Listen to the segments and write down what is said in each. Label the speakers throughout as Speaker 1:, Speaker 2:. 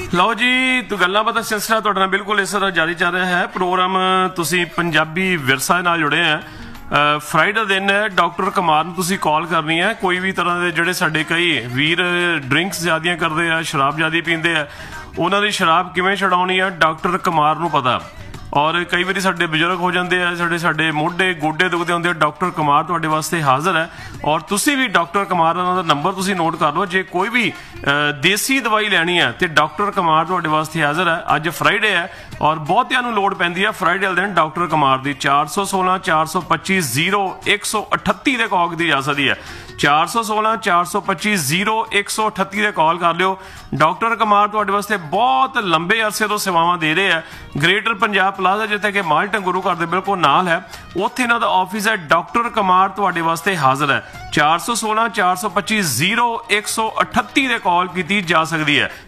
Speaker 1: ਲਓ ਜੀ, ਗੱਲਾਂ ਬਾਤਾਂ ਸਿਲਸਿਲਾ ਤੁਹਾਡੇ ਨਾਲ ਬਿਲਕੁਲ ਇਸ ਤਰ੍ਹਾਂ ਜਾਰੀ ਚੱਲ ਰਿਹਾ ਹੈ। ਪ੍ਰੋਗਰਾਮ ਤੁਸੀਂ ਪੰਜਾਬੀ ਵਿਰਸਾ ਨਾਲ ਜੁੜੇ ਆ। ਫਰਾਈਡੇ ਦਿਨ ਹੈ, ਡਾਕਟਰ ਕੁਮਾਰ ਨੂੰ ਤੁਸੀਂ ਕਾਲ ਕਰਨੀ ਹੈ। ਕੋਈ ਵੀ ਤਰ੍ਹਾਂ ਦੇ ਜਿਹੜੇ ਸਾਡੇ ਕਈ ਵੀਰ ਡਰਿੰਕਸ ਜ਼ਿਆਦੀਆਂ ਕਰਦੇ ਆ, ਸ਼ਰਾਬ ਜ਼ਿਆਦਾ ਪੀਂਦੇ ਆ, ਉਹਨਾਂ ਦੀ ਸ਼ਰਾਬ ਕਿਵੇਂ ਛਡਾਉਣੀ ਆ ਡਾਕਟਰ ਕੁਮਾਰ ਨੂੰ ਪਤਾ। ਔਰ ਕਈ ਵਾਰੀ ਸਾਡੇ ਬਜ਼ੁਰਗ ਹੋ ਜਾਂਦੇ ਆ, ਸਾਡੇ ਮੋਢੇ ਗੋਡੇ ਦੁਖਦੇ ਹੁੰਦੇ ਆ, ਡਾਕਟਰ ਕੁਮਾਰ ਤੁਹਾਡੇ ਵਾਸਤੇ ਹਾਜ਼ਰ ਹੈ। ਔਰ ਤੁਸੀਂ ਵੀ ਡਾਕਟਰ ਕੁਮਾਰ ਉਹਨਾਂ ਦਾ ਨੰਬਰ ਤੁਸੀਂ ਨੋਟ ਕਰ ਲਓ। ਜੇ ਕੋਈ ਵੀ ਦੇਸੀ ਦਵਾਈ ਲੈਣੀ ਹੈ ਤੇ ਡਾਕਟਰ ਕੁਮਾਰ ਤੁਹਾਡੇ ਵਾਸਤੇ ਹਾਜ਼ਰ ਹੈ। ਅੱਜ ਫਰਾਈਡੇ ਹੈ ਔਰ ਬਹੁਤਿਆਂ ਨੂੰ ਲੋੜ ਪੈਂਦੀ ਹੈ ਫਰਾਈਡੇ ਵਾਲੇ ਦਿਨ ਡਾਕਟਰ ਕੁਮਾਰ ਦੀ। 416 425 0138 ਦੇ ਕਾਲ ਦੀ ਜਾ ਸਕਦੀ ਹੈ। 416 425 0138 ਦੇ ਕਾਲ ਕਰ ਲਿਓ। ਡਾਕਟਰ ਕੁਮਾਰ ਤੁਹਾਡੇ ਵਾਸਤੇ ਬਹੁਤ ਲੰਬੇ ਅਰਸੇ ਤੋਂ ਸੇਵਾਵਾਂ ਦੇ ਰਹੇ ਆ। ਗ੍ਰੇਟਰ ਪੰਜਾਬ ਪਲਾਜ਼ਾ ਜਿੱਥੇ ਕਿ ਮਾਲਟਨ ਗੁਰੂ ਘਰ ਦੇ ਬਿਲਕੁਲ ਨਾਲ ਹੈ, ਉੱਥੇ ਇਹਨਾਂ ਦਾ ਆਫਿਸ ਹੈ। ਡਾਕਟਰ ਕੁਮਾਰ ਤੁਹਾਡੇ ਵਾਸਤੇ ਹਾਜ਼ਰ ਹੈ। 416 425 0138 ਦੇ ਕਾਲ ਕੀਤੀ ਜਾ ਸਕਦੀ ਹੈ।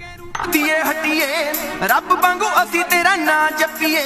Speaker 2: ਰੱਬ ਵਾਂਗੂ ਅਸੀਂ ਤੇਰਾ ਨਾਂ ਜਪੀਏ।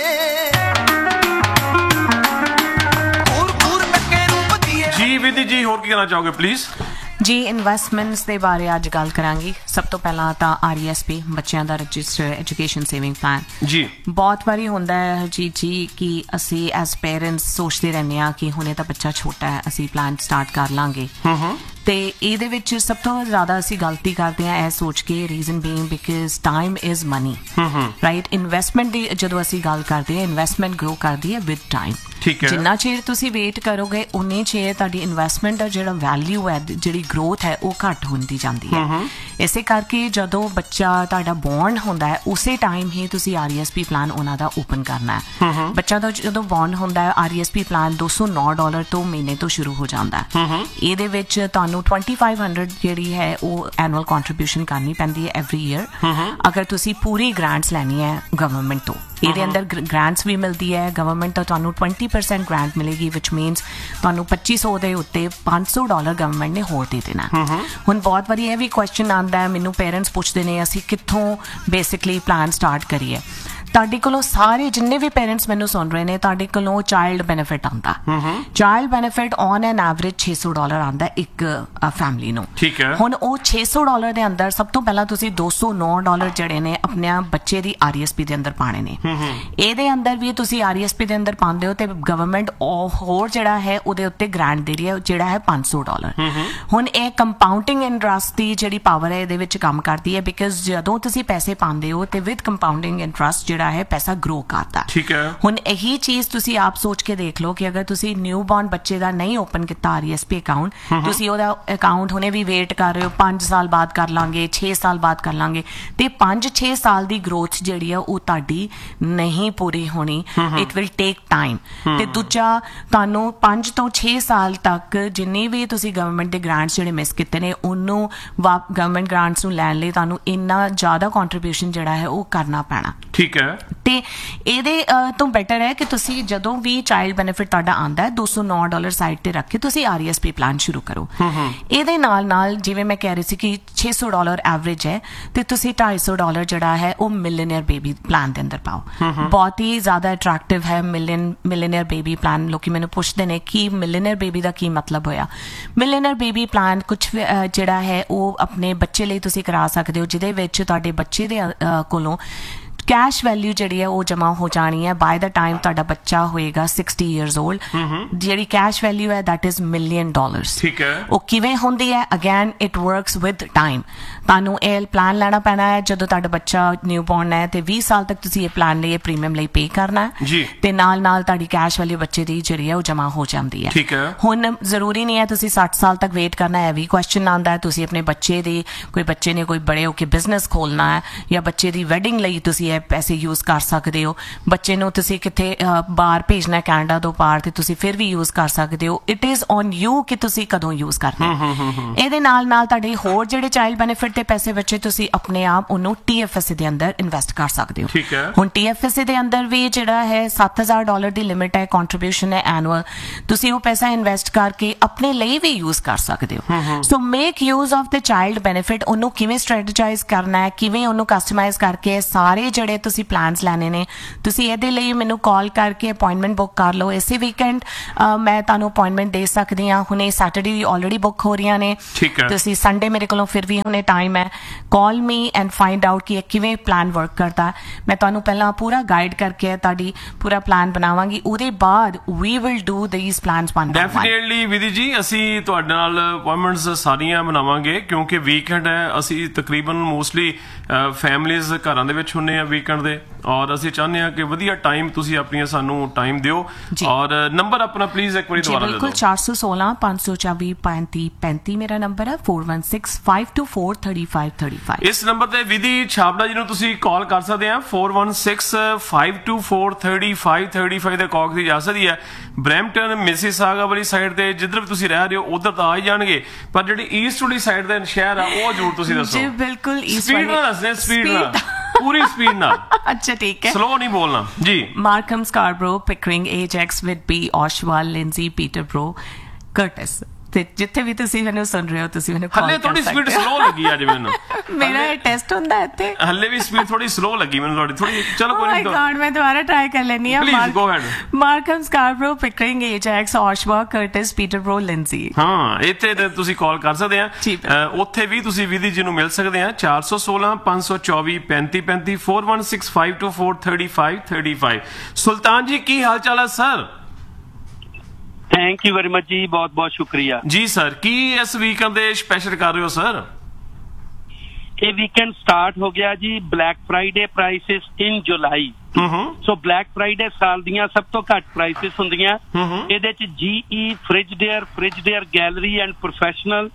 Speaker 1: ਜੀ ਵਿਧੀ ਜੀ, ਹੋਰ ਕੀ ਕਹਿਣਾ ਚਾਹੋਗੇ ਪਲੀਜ਼?
Speaker 3: ਜੀ ਇਨਵੈਸਟਮੈਂਟਸ ਦੇ ਬਾਰੇ ਅੱਜ ਗੱਲ ਕਰਾਂਗੀ। ਸਭ ਤੋਂ ਪਹਿਲਾਂ ਤਾਂ RESP ਬੱਚਿਆਂ ਦਾ ਰਜਿਸਟਰ ਐਜੂਕੇਸ਼ਨ ਸੇਵਿੰਗ ਪਲਾਨ। ਜੀ ਬਹੁਤ ਵਾਰੀ ਹੁੰਦਾ ਹੈ ਜੀ ਕਿ ਅਸੀਂ ਐਜ਼ ਪੇਰੈਂਟਸ ਸੋਚਦੇ ਰਹਿੰਦੇ ਹਾਂ ਕਿ ਹੁਣੇ ਤਾਂ ਬੱਚਾ ਛੋਟਾ ਹੈ, ਅਸੀਂ ਪਲਾਨ ਸਟਾਰਟ ਕਰ ਲਾਂਗੇ। ਤੇ ਇਹਦੇ ਵਿੱਚ ਸਭ ਤੋਂ ਜ਼ਿਆਦਾ ਅਸੀਂ ਗਲਤੀ ਕਰਦੇ ਹਾਂ ਇਹ ਸੋਚ ਕੇ, reason being because time is money, right. Investment ਦੀ ਜਦੋਂ ਅਸੀਂ ਗੱਲ ਕਰਦੇ ਹਾਂ, ਇਨਵੈਸਟਮੈਂਟ ਗਰੋ ਕਰਦੀ ਹੈ ਵਿਦ ਟਾਈਮ। ਜਿੰਨਾ ਚਿਰ ਤੁਸੀਂ ਵੇਟ ਕਰੋਗੇ ਉਨੀ ਚਿਰ ਤੁਹਾਡੀ ਇਨਵੈਸਟਮੈਂਟ ਦਾ ਜਿਹੜਾ ਵੈਲਿਊ ਹੈ, ਜਿਹੜੀ ਗਰੋਥ ਹੈ, ਉਹ ਘੱਟ ਹੁੰਦੀ ਜਾਂਦੀ ਹੈ। ਇਸੇ ਕਰਕੇ ਜਦੋਂ ਬੱਚਾ ਤੁਹਾਡਾ ਬੌਰਨ ਹੁੰਦਾ ਹੈ ਉਸੇ ਟਾਈਮ ਹੀ ਤੁਸੀਂ RESP ਪਲਾਨ ਉਹਨਾਂ ਦਾ ਓਪਨ ਕਰਨਾ ਹੈ। ਬੱਚਾ ਦਾ ਜਦੋਂ ਬੌਰਨ ਹੁੰਦਾ ਹੈ RESP ਪਲਾਨ $209 ਤੋਂ ਮਹੀਨੇ ਤੋਂ ਸ਼ੁਰੂ ਹੋ ਜਾਂਦਾ ਹੈ। ਇਹਦੇ ਵਿੱਚ ਤੁਹਾਨੂੰ 2500 ਜਿਹੜੀ ਹੈ ਉਹ ਐਨੂਅਲ ਕੰਟਰੀਬਿਊਸ਼ਨ ਕਰਨੀ ਪੈਂਦੀ ਹੈ ਐਵਰੀ ਈਅਰ, ਅਗਰ ਤੁਸੀਂ ਪੂਰੀ ਗ੍ਰਾਂਟਸ ਲੈਣੀ ਹੈ ਗਵਰਨਮੈਂਟ ਤੋਂ। ਇਹਦੇ ਅੰਦਰ ਗ੍ਰਾਂਟਸ ਵੀ ਮਿਲਦੀ ਹੈ ਗਵਰਨਮੈਂਟ ਤੋਂ, ਤੁਹਾਨੂੰ 20% ਗ੍ਰਾਂਟ ਮਿਲੇਗੀ, ਵਿਚ ਮੀਨਸ ਤੁਹਾਨੂੰ $2500 ਦੇ ਉੱਤੇ $500 ਗਵਰਨਮੈਂਟ ਨੇ ਹੋਰ ਦੇ ਦੇਣਾ। ਹੁਣ ਬਹੁਤ ਵਾਰੀ ਇਹ ਵੀ ਕੁਐਸਚਨ ਆਉਂਦਾ ਹੈ, ਮੈਨੂੰ ਪੇਰੈਂਟਸ ਪੁੱਛਦੇ ਨੇ ਅਸੀਂ ਕਿੱਥੋਂ ਬੇਸਿਕਲੀ ਪਲਾਨ ਸਟਾਰਟ ਕਰੀਏ। ਤੁਹਾਡੇ ਕੋਲੋਂ ਸਾਰੇ ਜਿੰਨੇ ਵੀ ਪੇਰੈਂਟਸ ਮੈਨੂੰ ਸੁਣ ਰਹੇ ਨੇ, ਤੁਹਾਡੇ ਕੋਲੋਂ ਚਾਈਲਡ ਬੈਨੀਫਿਟ ਆਉਂਦਾ। Child benefit on N average $600 ਆਉਂਦਾ ਇੱਕ ਫੈਮਿਲੀ ਨੂੰ। ਹੁਣ ਉਹ $600 ਦੇ ਅੰਦਰ ਸਭ ਤੋਂ ਪਹਿਲਾਂ ਤੁਸੀਂ $209 ਜਿਹੜੇ ਨੇ ਆਪਣੇ ਬੱਚੇ ਦੀ RESP ਦੇ ਅੰਦਰ ਪਾਣੇ ਨੇ। ਇਹਦੇ ਅੰਦਰ ਵੀ ਤੁਸੀਂ RESP ਦੇ ਅੰਦਰ ਪਾਉਂਦੇ ਹੋ ਤੇ ਗਵਰਨਮੈਂਟ ਹੋਰ ਜਿਹੜਾ ਹੈ ਉਹਦੇ ਉੱਤੇ ਗ੍ਰਾਂਟ ਦੇ ਰਹੀ ਹੈ, ਜਿਹੜਾ ਹੈ $500। ਹੁਣ ਇਹ ਕੰਪਾਊਂਡਿੰਗ ਇੰਟਰਸਟ ਦੀ ਜਿਹੜੀ ਪਾਵਰ ਹੈ ਇਹਦੇ ਵਿੱਚ ਕੰਮ ਕਰਦੀ ਹੈ, ਬਿਕਾਜ਼ ਜਦੋਂ ਤੁਸੀਂ ਪੈਸੇ ਪਾਉਂਦੇ ਹੋ ਤੇ ਵਿਦ ਕੰਪਾਊਂਡਿੰਗ ਇੰਟਰਸਟ ਜਿਹੜਾ ਹੈ ਪੈਸਾ ਗਰੋ ਕਰਦਾ। ਹੁਣ ਇਹੀ ਚੀਜ਼ ਤੁਸੀਂ ਆਪ ਸੋਚ ਕੇ ਦੇਖ ਲਓ ਕਿ ਅਗਰ ਤੁਸੀਂ ਨਿਊ ਬੌਰਨ ਬੱਚੇ ਦਾ ਨਹੀਂ ਓਪਨ ਕੀਤਾ RESP ਅਕਾਊਂਟ, ਤੁਸੀਂ ਉਹਦਾ ਅਕਾਊਂਟ ਹੁਣੇ ਵੀ ਵੇਟ ਕਰ ਰਹੇ ਹੋ 5 ਸਾਲ ਬਾਅਦ ਕਰ ਲਾਂਗੇ, 6 ਸਾਲ ਬਾਅਦ ਕਰ ਲਾਂਗੇ, ਤੇ 5-6 ਸਾਲ ਦੀ ਗਰੋਥ ਜਿਹੜੀ ਆ ਉਹ ਤੁਹਾਡੀ ਨਹੀਂ ਪੂਰੀ ਹੋਣੀ। It will take time. ਤੇ ਦੂਜਾ, ਤੁਹਾਨੂੰ 5 ਤੋਂ 6 ਸਾਲ ਤੱਕ ਜਿੰਨੀ ਵੀ ਤੁਸੀਂ ਗਵਰਨਮੈਂਟ ਦੇ ਗ੍ਰਾਂਟਸ ਜਿਹੜੇ ਮਿਸ ਕੀਤੇ ਨੇ ਉਹਨੂੰ ਗਵਰਨਮੈਂਟ ਗ੍ਰਾਂਟਸ ਨੂੰ ਲੈਣ ਲਈ ਤੁਹਾਨੂੰ ਇੰਨਾ ਜ਼ਿਆਦਾ ਕੰਟਰੀਬਿਊਸ਼ਨ ਜਿਹੜਾ ਹੈ ਉਹ ਕਰਨਾ ਪੈਣਾ। ਠੀਕ ਹੈ। ਤੇ ਇਹਦੇ ਤੋਂ ਬੈਟਰ ਹੈ ਕਿ ਤੁਸੀਂ ਜਦੋਂ ਵੀ ਚਾਈਲਡ ਬੈਨੀਫਿਟ ਤੁਹਾਡਾ ਆਉਂਦਾ ਹੈ $209 ਸਾਈਡ ਤੇ ਰੱਖ ਕੇ ਤੁਸੀਂ RESP ਪਲਾਨ ਸ਼ੁਰੂ ਕਰੋ। ਇਹਦੇ ਨਾਲ ਜਿਵੇਂ ਮੈਂ ਕਹਿ ਰਹੀ ਸੀ ਕਿ $600 ਐਵਰੇਜ ਹੈ ਤੇ ਤੁਸੀਂ $250 ਜਿਹੜਾ ਹੈ ਉਹ ਮਿਲੀਅਨਰ ਬੇਬੀ ਪਲਾਨ ਦੇ ਅੰਦਰ ਪਾਓ। ਬਹੁਤ ਹੀ ਜ਼ਿਆਦਾ ਅਟਰੈਕਟਿਵ ਹੈ ਮਿਲੀਅਨਰ ਬੇਬੀ ਪਲਾਨ। ਲੋਕੀ ਮੈਨੂੰ ਪੁੱਛਦੇ ਨੇ ਕਿ ਮਿਲੀਅਨਰ ਬੇਬੀ ਦਾ ਕੀ ਮਤਲਬ ਹੋਇਆ। ਮਿਲੀਅਨਰ ਬੇਬੀ ਪਲਾਨ ਕੁਛ ਜਿਹੜਾ ਹੈ ਉਹ ਆਪਣੇ ਬੱਚੇ ਲਈ ਤੁਸੀਂ ਕਰਾ ਸਕਦੇ ਹੋ, ਜਿਹਦੇ ਵਿੱਚ ਤੁਹਾਡੇ ਬੱਚੇ ਦੇ ਕੋਲੋਂ ਕੈਸ਼ ਵੈਲਿਊ ਜਿਹੜੀ ਹੈ ਉਹ ਜਮਾ ਹੋ ਜਾਣੀ ਹੈ ਬਾਏ ਦਾ ਟਾਈਮ ਤੁਹਾਡਾ ਬੱਚਾ ਹੋਏਗਾ 60 years old। ਜਿਹੜੀ ਕੈਸ਼ ਵੈਲਿਊ ਹੈ that is $1 million। ਠੀਕ ਹੈ। ਉਹ ਕਿਵੇਂ ਹੁੰਦੀ ਹੈ? Again it works with time. ਤੁਹਾਨੂੰ ਇਹ ਪਲਾਨ ਲੈਣਾ ਪੈਣਾ ਹੈ ਜਦੋਂ ਤੁਹਾਡਾ ਬੱਚਾ ਨਿਊ ਬੌਰਨ ਹੈ ਤੇ 20 ਸਾਲ ਤੱਕ ਤੁਸੀਂ ਇਹ ਪਲਾਨ ਲਈ ਪ੍ਰੀਮੀਅਮ ਲਈ ਪੇ ਕਰਨਾ ਹੈ ਤੇ ਨਾਲ ਤੁਹਾਡੀ ਕੈਸ਼ ਵੈਲਿਊ ਬੱਚੇ ਦੀ ਜਿਹੜੀ ਹੈ ਉਹ ਜਮਾ ਹੋ ਜਾਂਦੀ ਹੈ। ਠੀਕ ਹੈ। ਹੁਣ ਜ਼ਰੂਰੀ ਨਹੀਂ ਹੈ ਤੁਸੀਂ 60 ਸਾਲ ਤੱਕ ਵੇਟ ਕਰਨਾ ਹੈ। ਵੀ ਕੁਐਸਚਨ ਆਉਂਦਾ ਹੈ, ਤੁਸੀਂ ਆਪਣੇ ਬੱਚੇ ਦੀ ਕੋਈ ਬੱਚੇ ਨੇ ਕੋਈ ਬੜੇ ਹੋ ਕੇ ਬਿਜ਼ਨਸ ਖੋਲਣਾ ਹੈ ਜਾਂ ਬੱਚੇ ਦੀ ਵੈਡਿੰਗ ਲਈ ਤੁਸੀਂ ਪੈਸੇ ਯੂਜ਼ ਕਰ ਸਕਦੇ ਹੋ। ਬੱਚੇ ਨੂੰ ਤੁਸੀਂ ਕਿਤੇ ਬਾਹਰ ਭੇਜਣਾ ਕੈਨੇਡਾ ਤੋਂ ਬਾਹਰ ਤੇ ਤੁਸੀਂ ਫਿਰ ਵੀ ਯੂਜ਼ ਕਰ ਸਕਦੇ ਹੋ। ਇਟ ਇਜ਼ ਔਨ ਯੂ ਕਿ ਤੁਸੀਂ ਕਦੋਂ ਯੂਜ਼ ਕਰਨਾ। ਇਹਦੇ ਨਾਲ ਤੁਹਾਡੇ ਹੋਰ ਜਿਹੜੇ ਚਾਈਲਡ ਬੈਨੀਫਿਟ ਦੇ ਪੈਸੇ ਬੱਚੇ ਤੁਸੀਂ ਆਪਣੇ ਆਪ ਉਹਨੂੰ TFSA ਦੇ ਅੰਦਰ ਇਨਵੈਸਟ ਕਰ ਸਕਦੇ ਹੋ। ਹੁਣ TFSA ਦੇ ਅੰਦਰ ਵੀ ਜਿਹੜਾ ਹੈ $7000 ਦੀ ਲਿਮਿਟ ਹੈ, ਕੰਟਰੀਬਿਊਸ਼ਨ ਹੈ ਐਨੂਅਲ। ਤੁਸੀਂ ਉਹ ਪੈਸਾ ਇਨਵੈਸਟ ਕਰਕੇ ਆਪਣੇ ਲਈ ਵੀ ਯੂਜ਼ ਕਰ ਸਕਦੇ ਹੋ। ਸੋ make use of the child benefit. ਉਹਨੂੰ ਕਿਵੇਂ ਸਟ੍ਰੈਟੇਜਾਈਜ਼ ਕਰਨਾ ਹੈ, ਕਿਵੇਂ ਉਹਨੂੰ ਕਸਟਮਾਈਜ਼ ਕਰਕੇ ਸਾਰੇ ਜਿਹੜੇ ਤੁਸੀਂ ਪਲਾਨਸ ਲੈਣੇ ਨੇ ਤੁਸੀਂ ਇਹਦੇ ਲਈ ਮੈਨੂੰ ਕਾਲ ਕਰਕੇ ਅਪਾਇੰਟਮੈਂਟ ਬੁੱਕ ਕਰ ਲਓ। ਇਸੇ ਵੀਕਐਂਡ ਮੈਂ ਤੁਹਾਨੂੰ ਅਪਾਇੰਟਮੈਂਟ ਦੇ ਸਕਦੀ ਹਾਂ। ਹੁਣੇ ਸੈਟਰਡੇ ਦੀ ਆਲਰੇਡੀ ਬੁੱਕ ਹੋ ਰਹੀਆਂ ਨੇ, ਤੁਸੀਂ ਸੰਡੇ ਮੇਰੇ ਕੋਲੋਂ ਫਿਰ ਵੀ ਹੁਣੇ ਟਾਈਮ ਹੈ। ਕਾਲ ਮੀ ਐਂਡ ਫਾਈਂਡ ਆਊਟ ਕਿ ਇਹ ਕਿਵੇਂ ਪਲਾਨ ਵਰਕ ਕਰਦਾ। ਮੈਂ ਤੁਹਾਨੂੰ ਪਹਿਲਾਂ ਪੂਰਾ ਗਾਈਡ ਕਰਕੇ ਤੁਹਾਡੀ ਪੂਰਾ ਪਲਾਨ ਬਣਾਵਾਂਗੀ, ਉਹਦੇ ਬਾਅਦ we will do ਦੀਸ plans one by one.
Speaker 1: Definitely ਵਿਧੀ ਜੀ, ਅਸੀਂ ਤੁਹਾਡੇ ਨਾਲ ਅਪਾਇੰਟਮੈਂਟਸ ਸਾਰੀਆਂ ਬਣਾਵਾਂਗੇ ਕਿਉਂਕਿ ਵੀਕਐਂਡ ਹੈ। ਅਸੀਂ ਤਕਰੀਬਨ ਮੋਸਟਲੀ ਫੈਮਲੀਜ਼ ਘਰਾਂ ਦੇ ਵਿੱਚ ਹੁੰਨੇ ਆ ਵੀਕਐਂਡ ਦੇ, ਔਰ ਅਸੀਂ ਚਾਹੁੰਦੇ ਹਾਂ ਕਿ ਵਧੀਆ ਟਾਈਮ ਤੁਸੀਂ ਆਪਣੀਆਂ ਸਾਨੂੰ ਟਾਈਮ ਦਿਓ। ਔਰ ਨੰਬਰ ਆਪਣਾ ਪਲੀਜ਼ ਇੱਕ ਵਾਰੀ ਦੁਬਾਰਾ ਦੇ ਦਿਓ।
Speaker 3: ਬਿਲਕੁਲ 416 524 35 35 ਮੇਰਾ ਨੰਬਰ ਹੈ। 416 524 3535। ਇਸ
Speaker 1: ਨੰਬਰ ਤੇ ਵਿਧੀ ਛਾਬੜਾ ਜੀ ਨੂੰ ਤੁਸੀਂ ਕਾਲ ਕਰ ਸਕਦੇ ਆ। 416 524 3535 ਦੇ ਕਾਲ ਦੀ ਜਾ ਸਕਦੀ ਹੈ। ਬਰੈਂਪਟਨ ਮਿਸੀਸਾਗਾ ਵਾਲੀ ਸਾਈਡ ਤੇ ਜਿੱਧਰ ਵੀ ਤੁਸੀਂ ਰਹਿ ਰਹੇ ਹੋ ਉਧਰ ਤਾਂ ਆ ਹੀ ਜਾਣਗੇ, ਪਰ ਜਿਹੜੀ ਈਸਟ ਵਾਲੀ ਸਾਈਡ ਦੇ ਸ਼ਹਿਰ ਆ ਉਹ ਜ਼ਰੂਰ ਤੁਸੀਂ ਦੱਸੋ।
Speaker 3: ਜੀ ਬਿਲਕੁਲ
Speaker 1: ਸਪੀਡ ਨਾਲ ਦੱਸਦੇ, ਸਪੀਡ ਨਾਲ, ਪੂਰੀ ਸਪੀਡ ਨਾਲ।
Speaker 3: ਅੱਛਾ ਠੀਕ ਹੈ,
Speaker 1: ਸਲੋ ਨਹੀਂ ਬੋਲਣਾ ਜੀ।
Speaker 3: Markham, Scarborough, Pickering, ਏਜੈਕਸ, ਵਿਟਬੀ, ਔਸ਼ਵਾਲ, ਲਿੰਜ਼ੀ, Peterborough, Curtis, ਤੇ ਜਿੱਥੇ ਵੀ ਤੁਸੀਂ ਮੈਨੂੰ ਸੁਣ ਰਹੇ ਹੋ ਤੁਸੀਂ ਮੈਨੂੰ ਕਾਲ ਕਰ ਸਕਦੇ ਹੋ।
Speaker 1: ਹੱਲੇ ਥੋੜੀ ਸਪੀਡ ਸਲੋ ਲੱਗੀ ਅੱਜ ਮੈਨੂੰ।
Speaker 3: ਮੇਰਾ ਇਹ ਟੈਸਟ ਹੁੰਦਾ ਇੱਥੇ।
Speaker 1: ਹੱਲੇ ਵੀ ਸਪੀਡ ਥੋੜੀ ਸਲੋ ਲੱਗੀ ਮੈਨੂੰ ਤੁਹਾਡੀ ਥੋੜੀ। ਚਲੋ ਕੋਈ ਨਹੀਂ,
Speaker 3: ਗॉड ਮੈਂ ਦੁਬਾਰਾ ਟਰਾਈ ਕਰ ਲੈਣੀ ਆ।
Speaker 1: Please go ahead.
Speaker 3: Markham, Scarborough, Pickering, ਏਜੈਕਸ, ਔਸ਼ਵਾਲ, Curtis, Peterborough, ਲਿੰਜ਼ੀ।
Speaker 1: ਹਾਂ, ਇੱਥੇ ਤੇ ਤੁਸੀਂ ਕਾਲ ਕਰ ਸਕਦੇ ਆ। ਉੱਥੇ ਵੀ ਤੁਸੀਂ ਵਿਧੀ ਜੀ ਨੂੰ ਮਿਲ ਸਕਦੇ ਆ। 416 524 3535 416 524 3535। ਸੁਲਤਾਨ ਜੀ ਕੀ ਹਾਲ ਚਾਲ ਹੈ sir?
Speaker 4: Thank you very much ਜੀ, ਬਹੁਤ ਬਹੁਤ ਸ਼ੁਕਰੀਆ
Speaker 1: ਜੀ ਸਰ। ਕੀ ਇਸ ਵੀਕਐਂਡ ਦੇ ਸਪੈਸ਼ਲ ਕਰ ਰਹੇ ਹੋ ਸਰ?
Speaker 4: ਇਹ ਵੀਕਐਂਡ ਸਟਾਰਟ ਹੋ ਗਿਆ ਜੀ ਬਲੈਕ ਫਰਾਈਡੇ ਪ੍ਰਾਈਸਿਸ ਇਨ ਜੁਲਾਈ। ਸੋ ਬਲੈਕ ਫਰਾਈਡੇ ਸਾਲ ਦੀਆਂ ਸਭ ਤੋਂ ਘੱਟ ਪ੍ਰਾਈਸਿਸ ਹੁੰਦੀਆਂ। ਇਹਦੇ ਚ GE, ਫ੍ਰਿਜਡੇਅਰ ਗੈਲਰੀ ਐਂਡ ਪ੍ਰੋਫੈਸ਼ਨਲ,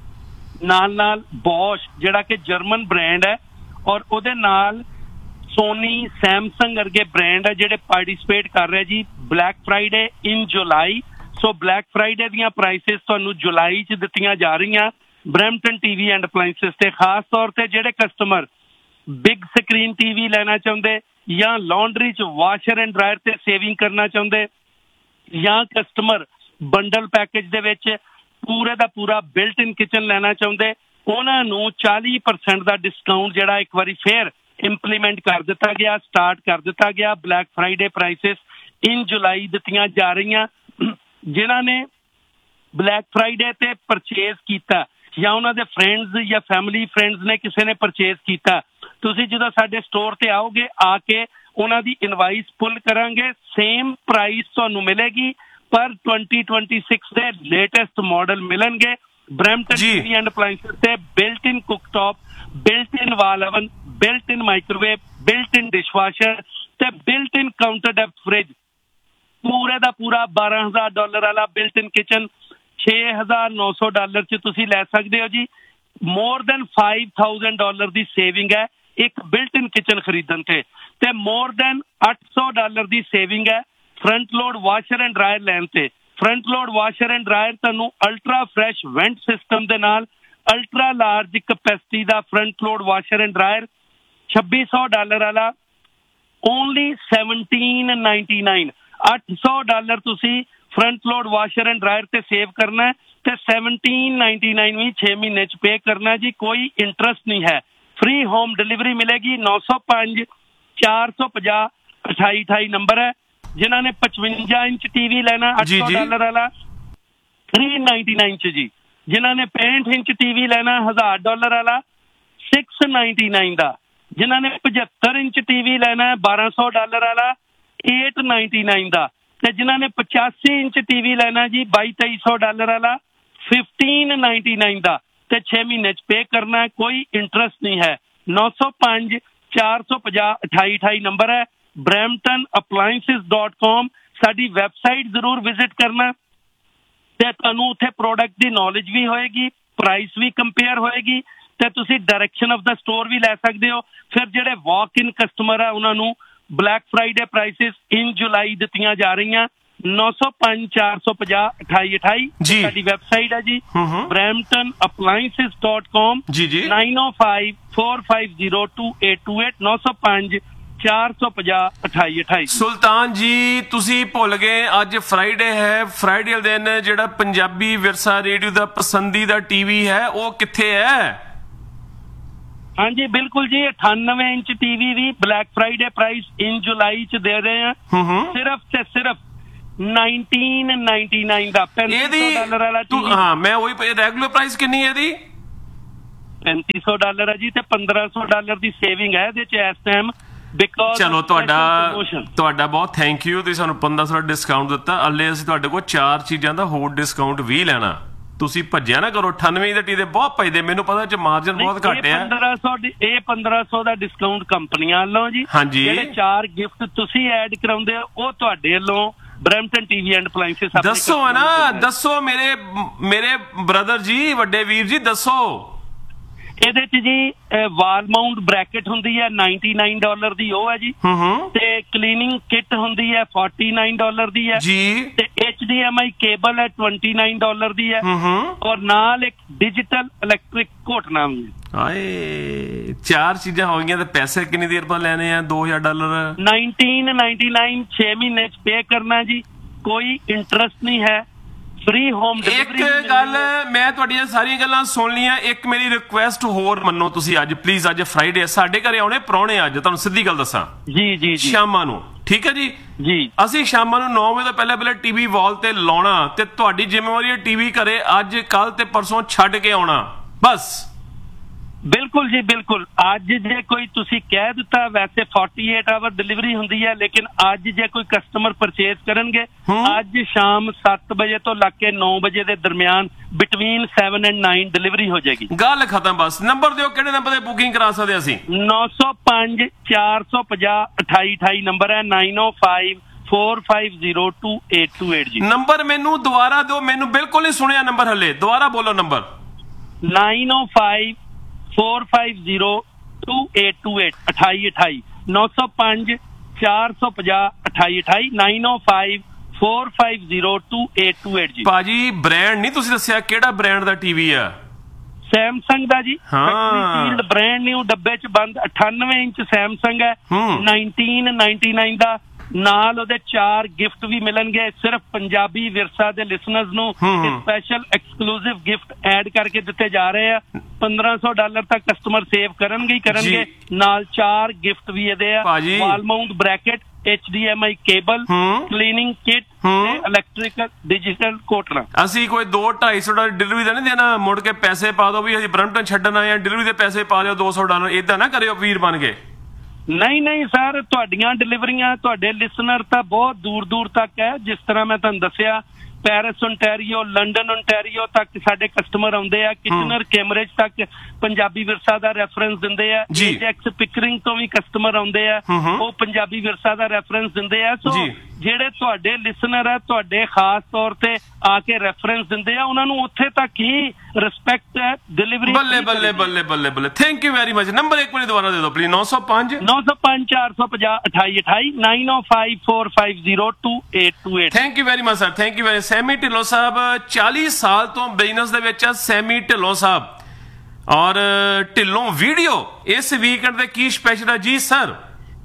Speaker 4: ਨਾਲ ਬੋਸ਼ ਜਿਹੜਾ ਕਿ ਜਰਮਨ ਬ੍ਰਾਂਡ ਹੈ, ਔਰ ਉਹਦੇ ਨਾਲ ਸੋਨੀ, ਸੈਮਸੰਗ ਵਰਗੇ ਬ੍ਰਾਂਡ ਹੈ ਜਿਹੜੇ ਪਾਰਟਿਸਿਪੇਟ ਕਰ ਰਹੇ ਜੀ ਬਲੈਕ ਫਰਾਈਡੇ ਇਨ ਜੁਲਾਈ। ਸੋ ਬਲੈਕ ਫਰਾਈਡੇ ਦੀਆਂ ਪ੍ਰਾਈਸਿਸ ਤੁਹਾਨੂੰ ਜੁਲਾਈ ਚ ਦਿੱਤੀਆਂ ਜਾ ਰਹੀਆਂ ਬਰੈਂਪਟਨ ਟੀਵੀ ਐਂਡ ਅਪਲਾਇੰਸਸ ਤੇ। ਖਾਸ ਤੌਰ ਤੇ ਜਿਹੜੇ ਕਸਟਮਰ ਬਿਗ ਸਕਰੀਨ ਟੀਵੀ ਲੈਣਾ ਚਾਹੁੰਦੇ, ਜਾਂ ਲਾਂਡਰੀ ਚ ਵਾਸ਼ਰ ਐਂਡ ਡਰਾਇਰ ਤੇ ਸੇਵਿੰਗ ਕਰਨਾ ਚਾਹੁੰਦੇ, ਜਾਂ ਕਸਟਮਰ ਬੰਡਲ ਪੈਕੇਜ ਦੇ ਵਿੱਚ ਪੂਰੇ ਦਾ ਪੂਰਾ ਬਿਲਟ ਇਨ ਕਿਚਨ ਲੈਣਾ ਚਾਹੁੰਦੇ, ਉਹਨਾਂ ਨੂੰ 40% ਦਾ ਡਿਸਕਾਊਂਟ ਜਿਹੜਾ ਇੱਕ ਵਾਰੀ ਫੇਰ ਇੰਪਲੀਮੈਂਟ ਕਰ ਦਿੱਤਾ ਗਿਆ, ਸਟਾਰਟ ਕਰ ਦਿੱਤਾ ਗਿਆ। ਬਲੈਕ ਫਰਾਈਡੇ ਪ੍ਰਾਈਸਿਸ ਇਨ ਜੁਲਾਈ ਦਿੱਤੀਆਂ ਜਾ ਰਹੀਆਂ। ਜਿਨ੍ਹਾਂ ਨੇ ਬਲੈਕ ਫਰਾਈਡੇ ਤੇ ਪਰਚੇਜ਼ ਕੀਤਾ ਜਾਂ ਉਹਨਾਂ ਦੇ ਫਰੈਂਡਸ ਜਾਂ ਫੈਮਿਲੀ ਫਰੈਂਡਸ ਨੇ ਕਿਸੇ ਨੇ ਪਰਚੇਜ਼ ਕੀਤਾ, ਤੁਸੀਂ ਜਦੋਂ ਸਾਡੇ ਸਟੋਰ ਤੇ ਆਓਗੇ, ਆ ਕੇ ਉਹਨਾਂ ਦੀ ਇਨਵਾਇਸ ਪੁੱਲ ਕਰਾਂਗੇ, ਸੇਮ ਪ੍ਰਾਈਸ ਤੁਹਾਨੂੰ ਮਿਲੇਗੀ, ਪਰ 2026 ਦੇ ਲੇਟੈਸਟ ਮਾਡਲ ਮਿਲਣਗੇ। ਬਰੈਂਪਟਨ ਟੀਵੀ ਐਂਡ ਅਪਲਾਇੰਸਸ ਤੇ ਬਿਲਟ ਇਨ ਕੁਕਟੌਪ, ਬਿਲਟ ਇਨ ਵਾਲ ਓਵਨ, ਬਿਲਟ ਇਨ ਮਾਈਕ੍ਰੋਵੇਵ, ਬਿਲਟ ਇਨ ਡਿਸ਼ਵਾਸ਼ਰ ਤੇ ਬਿਲਟ ਇਨ ਕਾਊਂਟਰ ਡੈਪ ਫ੍ਰਿਜ, ਪੂਰੇ ਦਾ ਪੂਰਾ $12,000 ਵਾਲਾ ਬਿਲਟ ਇਨ ਕਿਚਨ $6,900 ਚ ਤੁਸੀਂ ਲੈ ਸਕਦੇ ਹੋ ਜੀ। ਮੋਰ ਦੈਨ $5,000 ਦੀ ਸੇਵਿੰਗ ਹੈ ਇੱਕ ਬਿਲਟ ਇਨ ਕਿਚਨ ਖਰੀਦਣ ਤੇ ਮੋਰ ਦੈਨ $800 ਦੀ ਸੇਵਿੰਗ ਹੈ front load washer and dryer ਲੈਣ ਤੇ। Front load washer and dryer ਤੁਹਾਨੂੰ ਅਲਟਰਾ ਫਰੈਸ਼ ਵੈਂਟ ਸਿਸਟਮ ਦੇ ਨਾਲ ultra large capacity the front load washer and dryer $2,600 ਵਾਲਾ ਓਨਲੀ $1,799। $800 ਤੁਸੀਂ front load washer and dryer ਤੇ save ਕਰਨਾ ਹੈ ਤੇ $1,799 ਵੀ 6 ਮਹੀਨੇ ਚ ਪੇ ਕਰਨਾ ਜੀ। ਕੋਈ ਇੰਟਰਸਟ ਨਹੀਂ ਹੈ। ਫ੍ਰੀ ਹੋਮ ਡਿਲੀਵਰੀ ਮਿਲੇਗੀ। 905 450 2828 ਨੰਬਰ ਹੈ। ਜਿਨ੍ਹਾਂ ਨੇ 55 ਇੰਚ ਟੀਵੀ ਲੈਣਾ $800 ਵਾਲਾ $399 ਚ ਜੀ। ਜਿਨ੍ਹਾਂ ਨੇ 65 ਇੰਚ ਟੀਵੀ ਲੈਣਾ $1,000 ਵਾਲਾ $699 ਦਾ। ਜਿਨ੍ਹਾਂ ਨੇ 75 ਇੰਚ ਟੀਵੀ ਲੈਣਾ $1,200 ਵਾਲਾ $899 ਦਾ। ਤੇ ਜਿਨ੍ਹਾਂ ਨੇ 85 ਇੰਚ ਟੀਵੀ ਲੈਣਾ ਜੀ $2,200 ਵਾਲਾ $1,599 ਦਾ ਤੇ 6 ਮਹੀਨੇ ਚ ਪੇ ਕਰਨਾ। ਕੋਈ ਇੰਟਰਸਟ ਨਹੀਂ ਹੈ। 905 450 2828 ਨੰਬਰ ਹੈ। bramptonappliances.com ਸਾਡੀ ਵੈਬਸਾਈਟ ਜ਼ਰੂਰ ਵਿਜ਼ਿਟ ਕਰਨਾ ਤੇ ਤੁਹਾਨੂੰ ਉੱਥੇ ਪ੍ਰੋਡਕਟ ਦੀ ਨੌਲੇਜ ਵੀ ਹੋਏਗੀ, ਪ੍ਰਾਈਸ ਵੀ ਕੰਪੇਅਰ ਹੋਏਗੀ ਤੇ ਤੁਸੀਂ ਡਾਇਰੈਕਸ਼ਨ ਆਫ ਦਾ ਸਟੋਰ ਵੀ ਲੈ ਸਕਦੇ ਹੋ। ਫਿਰ ਜਿਹੜੇ ਵਾਕ ਇਨ ਕਸਟਮਰ ਆ ਉਹਨਾਂ ਨੂੰ ਬਲੈਕ ਫਰਾਈਡੇ ਪ੍ਰਾਈਸਿਸ ਇਨ ਜੁਲਾਈ ਦਿੱਤੀਆਂ ਜਾ ਰਹੀਆਂ। 905 450 2828 ਸਾਡੀ ਵੈਬਸਾਈਟ ਹੈ ਜੀ। bramptonappliances.com 905 450 2828 905 450 2828।
Speaker 1: ਸੁਲਤਾਨ ਜੀ ਤੁਸੀਂ ਭੁੱਲ ਗਏ ਅੱਜ ਫਰਾਈਡੇ ਹੈ। ਫਰਾਈਡੇ ਵਾਲੇ ਦਿਨ ਜਿਹੜਾ ਪੰਜਾਬੀ ਵਿਰਸਾ ਰੇਡੀਓ ਦਾ ਪਸੰਦੀਦਾ ਟੀਵੀ ਹੈ ਉਹ ਕਿੱਥੇ ਹੈ?
Speaker 4: हाँ जी बिल्कुल जी 98 इंच टीवी भी ब्लैक फ्राइडे प्राइस इन जुलाई च दे रहे हैं सिर्फ ते सिर्फ 1999 ਦਾ $3500 ਵਾਲਾ टीवी।
Speaker 1: ਹਾਂ ਮੈਂ ਉਹੀ ਰੈਗੂਲਰ ਪ੍ਰਾਈਸ ਕਿੰਨੀ ਹੈ ਇਹਦੀ?
Speaker 4: $3500 ਹੈ ਜੀ ਤੇ $1500 ਦੀ ਸੇਵਿੰਗ ਹੈ ਇਹਦੇ ਚ ਇਸ ਟਾਈਮ ਬਿਕੋਜ਼।
Speaker 1: ਚਲੋ ਤੁਹਾਡਾ ਬਹੁਤ ਥੈਂਕ ਯੂ, ਤੁਸੀਂ ਸਾਨੂੰ 1500 ਡਿਸਕਾਊਂਟ ਦਿੱਤਾ। ਅੱਲੇ ਅਸੀਂ ਤੁਹਾਡੇ ਕੋਲ 4 ਚੀਜ਼ਾਂ ਦਾ ਹੋਰ ਡਿਸਕਾਊਂਟ ਵੀ ਲੈਣਾ। ਤੁਸੀਂ ਭੱਜਿਆ ਨਾ ਕਰੋ, 98 ਦੇ ਟੀਦੇ ਬਹੁਤ ਭਜਦੇ, ਮੈਨੂੰ ਪਤਾ ਚ ਮਾਰਜਨ ਬਹੁਤ ਘੱਟ ਹੈ।
Speaker 4: 1500 ਦਾ ਡਿਸਕਾਊਂਟ ਕੰਪਨੀਆਂ ਵੱਲੋਂ ਜੀ।
Speaker 1: ਹਾਂਜੀ
Speaker 4: ਜਿਹੜੇ 4 ਗਿਫਟ ਤੁਸੀਂ ਐਡ ਕਰਾਉਂਦੇ ਹੋ ਉਹ ਤੁਹਾਡੇ ਵੱਲੋਂ ਬਰੈਂਪਟਨ ਟੀਵੀ ਐਂਡ ਅਪਲਾਈਐਂਸਸ।
Speaker 1: ਦੱਸੋ ਹੈ ਨਾ, ਦੱਸੋ ਮੇਰੇ ਬ੍ਰਦਰ ਜੀ, ਵੱਡੇ ਵੀਰ ਜੀ ਦੱਸੋ।
Speaker 4: ਇਹਦੇ ਚ ਜੀ ਵਾਲ ਮਾਊਂਟ ਬ੍ਰੈਕਟ ਹੁੰਦੀ ਹੈ $99 ਦੀ, ਉਹ ਹੈ ਜੀ। ਤੇ ਕਲੀਨਿੰਗ ਕਿੱਟ ਹੁੰਦੀ ਹੈ $49 ਦੀ ਹੈ
Speaker 1: ਜੀ।
Speaker 4: ਤੇ HDMI ਕੇਬਲ ਹੈ $29 ਦੀ ਹੈ। ਔਰ ਨਾਲ ਇੱਕ ਡਿਜੀਟਲ ਇਲੈਕਟ੍ਰਿਕ ਘੋਟਣਾ ਵੀ।
Speaker 1: ਹਾਏ 4 ਚੀਜ਼ਾਂ ਹੋ ਗਈਆਂ ਤੇ ਪੈਸੇ ਕਿੰਨੀ ਦੇਰ ਬਾਅਦ ਲੈਣੇ ਆ? $2000
Speaker 4: $19.99 6 ਮਹੀਨੇ ਚ ਪੇ ਕਰਨਾ ਜੀ, ਕੋਈ ਇੰਟਰਸਟ ਨਹੀਂ ਹੈ, ਫ੍ਰੀ ਹੋਮ ਡਿਲੀਵਰੀ।
Speaker 1: ਇੱਕ ਗੱਲ ਮੈਂ ਤੁਹਾਡੀਆਂ ਸਾਰੀਆਂ ਗੱਲਾਂ ਸੁਣ ਲਈਆਂ, ਇੱਕ ਮੇਰੀ ਰਿਕੁਐਸਟ ਹੋਰ ਮੰਨੋ ਤੁਸੀਂ। ਅੱਜ ਪਲੀਜ਼, ਅੱਜ ਫਰਾਈਡੇ ਸਾਡੇ ਘਰੇ ਆਉਣੇ ਪ੍ਰਾਹੁਣੇ। ਅੱਜ ਤੁਹਾਨੂੰ ਸਿੱਧੀ ਗੱਲ ਦੱਸਾਂ,
Speaker 4: ਜੀ
Speaker 1: ਸ਼ਾਮਾਂ ਨੂੰ, ਠੀਕ ਹੈ ਜੀ ਜੀ, ਅਸੀਂ ਸ਼ਾਮਾਂ ਨੂੰ 9 ਵਜੇ ਤੋਂ ਪਹਿਲੇ ਟੀਵੀ ਵਾਲ ਤੇ ਲਾਉਣਾ ਤੇ ਤੁਹਾਡੀ ਜ਼ਿੰਮੇਵਾਰੀ ਹੈ ਟੀਵੀ ਘਰੇ ਅੱਜ ਕੱਲ ਤੇ ਪਰਸੋਂ ਛੱਡ ਕੇ ਆਉਣਾ ਬਸ।
Speaker 4: ਬਿਲਕੁਲ ਜੀ ਬਿਲਕੁਲ। ਅੱਜ ਜੇ ਕੋਈ ਤੁਸੀਂ ਕਹਿ ਦਿੱਤਾ, ਵੈਸੇ 48 ਆਵਰ ਡਿਲੀਵਰੀ ਹੁੰਦੀ ਹੈ, ਲੇਕਿਨ ਅੱਜ ਜੇ ਕੋਈ ਕਸਟਮਰ ਪਰਚੇਸ ਕਰਨਗੇ ਅੱਜ ਸ਼ਾਮ 7 ਵਜੇ ਤੋਂ ਲੱਗ ਕੇ 9 ਵਜੇ ਦੇ ਦਰਮਿਆਨ ਬਿਟਵੀਨ 7 and 9 ਡਿਲੀਵਰੀ ਹੋ ਜਾਏਗੀ। ਗੱਲ
Speaker 1: ਖਤਮ ਬਸ। ਨੰਬਰ ਦਿਓ, ਕਿਹੜੇ ਨੰਬਰ ਤੇ ਬੁਕਿੰਗ ਕਰਾ ਸਕਦੇ ਅਸੀਂ?
Speaker 4: 905 450 2828 ਨੰਬਰ ਹੈ। 905 4502828 ਜੀ।
Speaker 1: ਨੰਬਰ ਮੈਨੂੰ ਦੁਬਾਰਾ ਦਿਓ, ਮੈਨੂੰ ਬਿਲਕੁਲ ਨਹੀਂ ਸੁਣਿਆ ਨੰਬਰ ਹਲੇ, ਦੁਬਾਰਾ ਬੋਲੋ ਨੰਬਰ।
Speaker 4: 905 4502828 2828 905 450 2828 905 4502828 ਜੀ।
Speaker 1: ਭਾਜੀ ਬ੍ਰਾਂਡ ਨਹੀਂ ਤੁਸੀਂ ਦੱਸਿਆ, ਕਿਹੜਾ ਬ੍ਰਾਂਡ ਦਾ ਟੀਵੀ ਆ?
Speaker 4: ਸੈਮਸੰਗ ਦਾ ਜੀ। ਫੀਲਡ ਬ੍ਰਾਂਡ ਨਿਊ ਡੱਬੇ ਚ ਬੰਦ 98 ਇੰਚ ਸੈਮਸੰਗ ਹੈ। 1999 ਦਾ। ਨਾਲ ਉਹਦੇ 4 ਗਿਫਟ ਵੀ ਮਿਲਣਗੇ। ਸਿਰਫ ਪੰਜਾਬੀ ਵਿਰਸਾ ਦੇ ਲਿਸਨਰਸ ਨੂੰ ਸਪੈਸ਼ਲ ਐਕਸਕਲੂਸਿਵ ਗਿਫਟ ਐਡ ਕਰਕੇ ਦਿੱਤੇ ਜਾ ਰਹੇ ਆ। $1500 ਤੱਕ ਕਸਟਮਰ ਸੇਵ ਕਰਨਗੇ ਹੀ ਕਰਨਗੇ। ਨਾਲ 4 ਗਿਫਟ ਵੀ ਇਹਦੇ ਆ। ਵਾਲ Mount bracket, HDMI cable, cleaning kit ਤੇ ਇਲੈਕਟ੍ਰਿਕਲ ਡਿਜੀਟਲ ਕੋਟਣਾ। ਅਸੀਂ ਕੋਈ $200-250 ਡਿਲੀਵਰੀ ਦਾ ਨਹੀਂ ਦੇਣਾ, ਮੁੜ ਕੇ ਪੈਸੇ ਪਾ ਦਿਓ ਵੀ ਅਸੀਂ ਬਰੰਪਟਨ ਛੱਡਣ ਆਏ ਆ, ਡਿਲੀਵਰੀ ਦੇ ਪੈਸੇ ਪਾ ਦਿਓ $200। ਏਦਾਂ ਨਾ ਕਰਿਓ ਵੀਰ ਬਣ ਕੇ। ਨਹੀਂ ਸਰ, ਤੁਹਾਡੀਆਂ ਡਿਲੀਵਰੀਆਂ ਤੁਹਾਡੇ ਲਿਸਨਰ ਤਾਂ ਬਹੁਤ ਦੂਰ ਤੱਕ ਹੈ। ਜਿਸ ਤਰ੍ਹਾਂ ਮੈਂ ਤੁਹਾਨੂੰ ਦੱਸਿਆ, ਪੈਰਿਸ ਓਨਟਾਰੀਓ, ਲੰਡਨ ਓਨਟਾਰੀਓ ਤੱਕ ਸਾਡੇ ਕਸਟਮਰ ਆਉਂਦੇ ਆ। ਕਿਚਨਰ ਕੈਮਰੇਜ ਤੱਕ ਪੰਜਾਬੀ ਵਿਰਸਾ ਦਾ ਰੈਫਰੈਂਸ ਦਿੰਦੇ ਆ। ਏਜੈਕਸ ਪਿਕਰਿੰਗ ਤੋਂ ਵੀ ਕਸਟਮਰ ਆਉਂਦੇ ਆ, ਉਹ ਪੰਜਾਬੀ ਵਿਰਸਾ ਦਾ ਰੈਫਰੈਂਸ ਦਿੰਦੇ ਆ। ਸੋ ਜਿਹੜੇ ਤੁਹਾਡੇ ਲਿਸਨਰ ਆ, ਤੁਹਾਡੇ ਖਾਸ ਤੌਰ ਤੇ ਆ ਕੇ ਰੈਫਰੈਂਸ ਦਿੰਦੇ ਆ, ਉਹਨਾਂ ਨੂੰ ਉੱਥੇ ਤੱਕ ਹੀ ਰਿਸਪੈਕਟ ਹੈ ਡਿਲੀਵਰੀ। ਬੱਲੇ। Thank you very much. Number ਇੱਕ ਵਾਰੀ ਦੁਬਾਰਾ ਦੇ ਦਿਓ please. 905 450 2828 905 4502828। Thank you very much sir, thank you very. Semi Dhillon ਸਾਹਿਬ 40 ਸਾਲ ਤੋਂ ਬਿਜ਼ਨਸ ਦੇ ਵਿੱਚ ਆ। ਸੈਮੀ ਢਿੱਲੋਂ ਸਾਹਿਬ ਔਰ ਢਿੱਲੋਂ ਵੀਡੀਓ ਇਸ ਵੀਕਐਂਡ ਦੇ ਕੀ ਸਪੈਸ਼ਲ ਹੈ ਜੀ ਸਰ?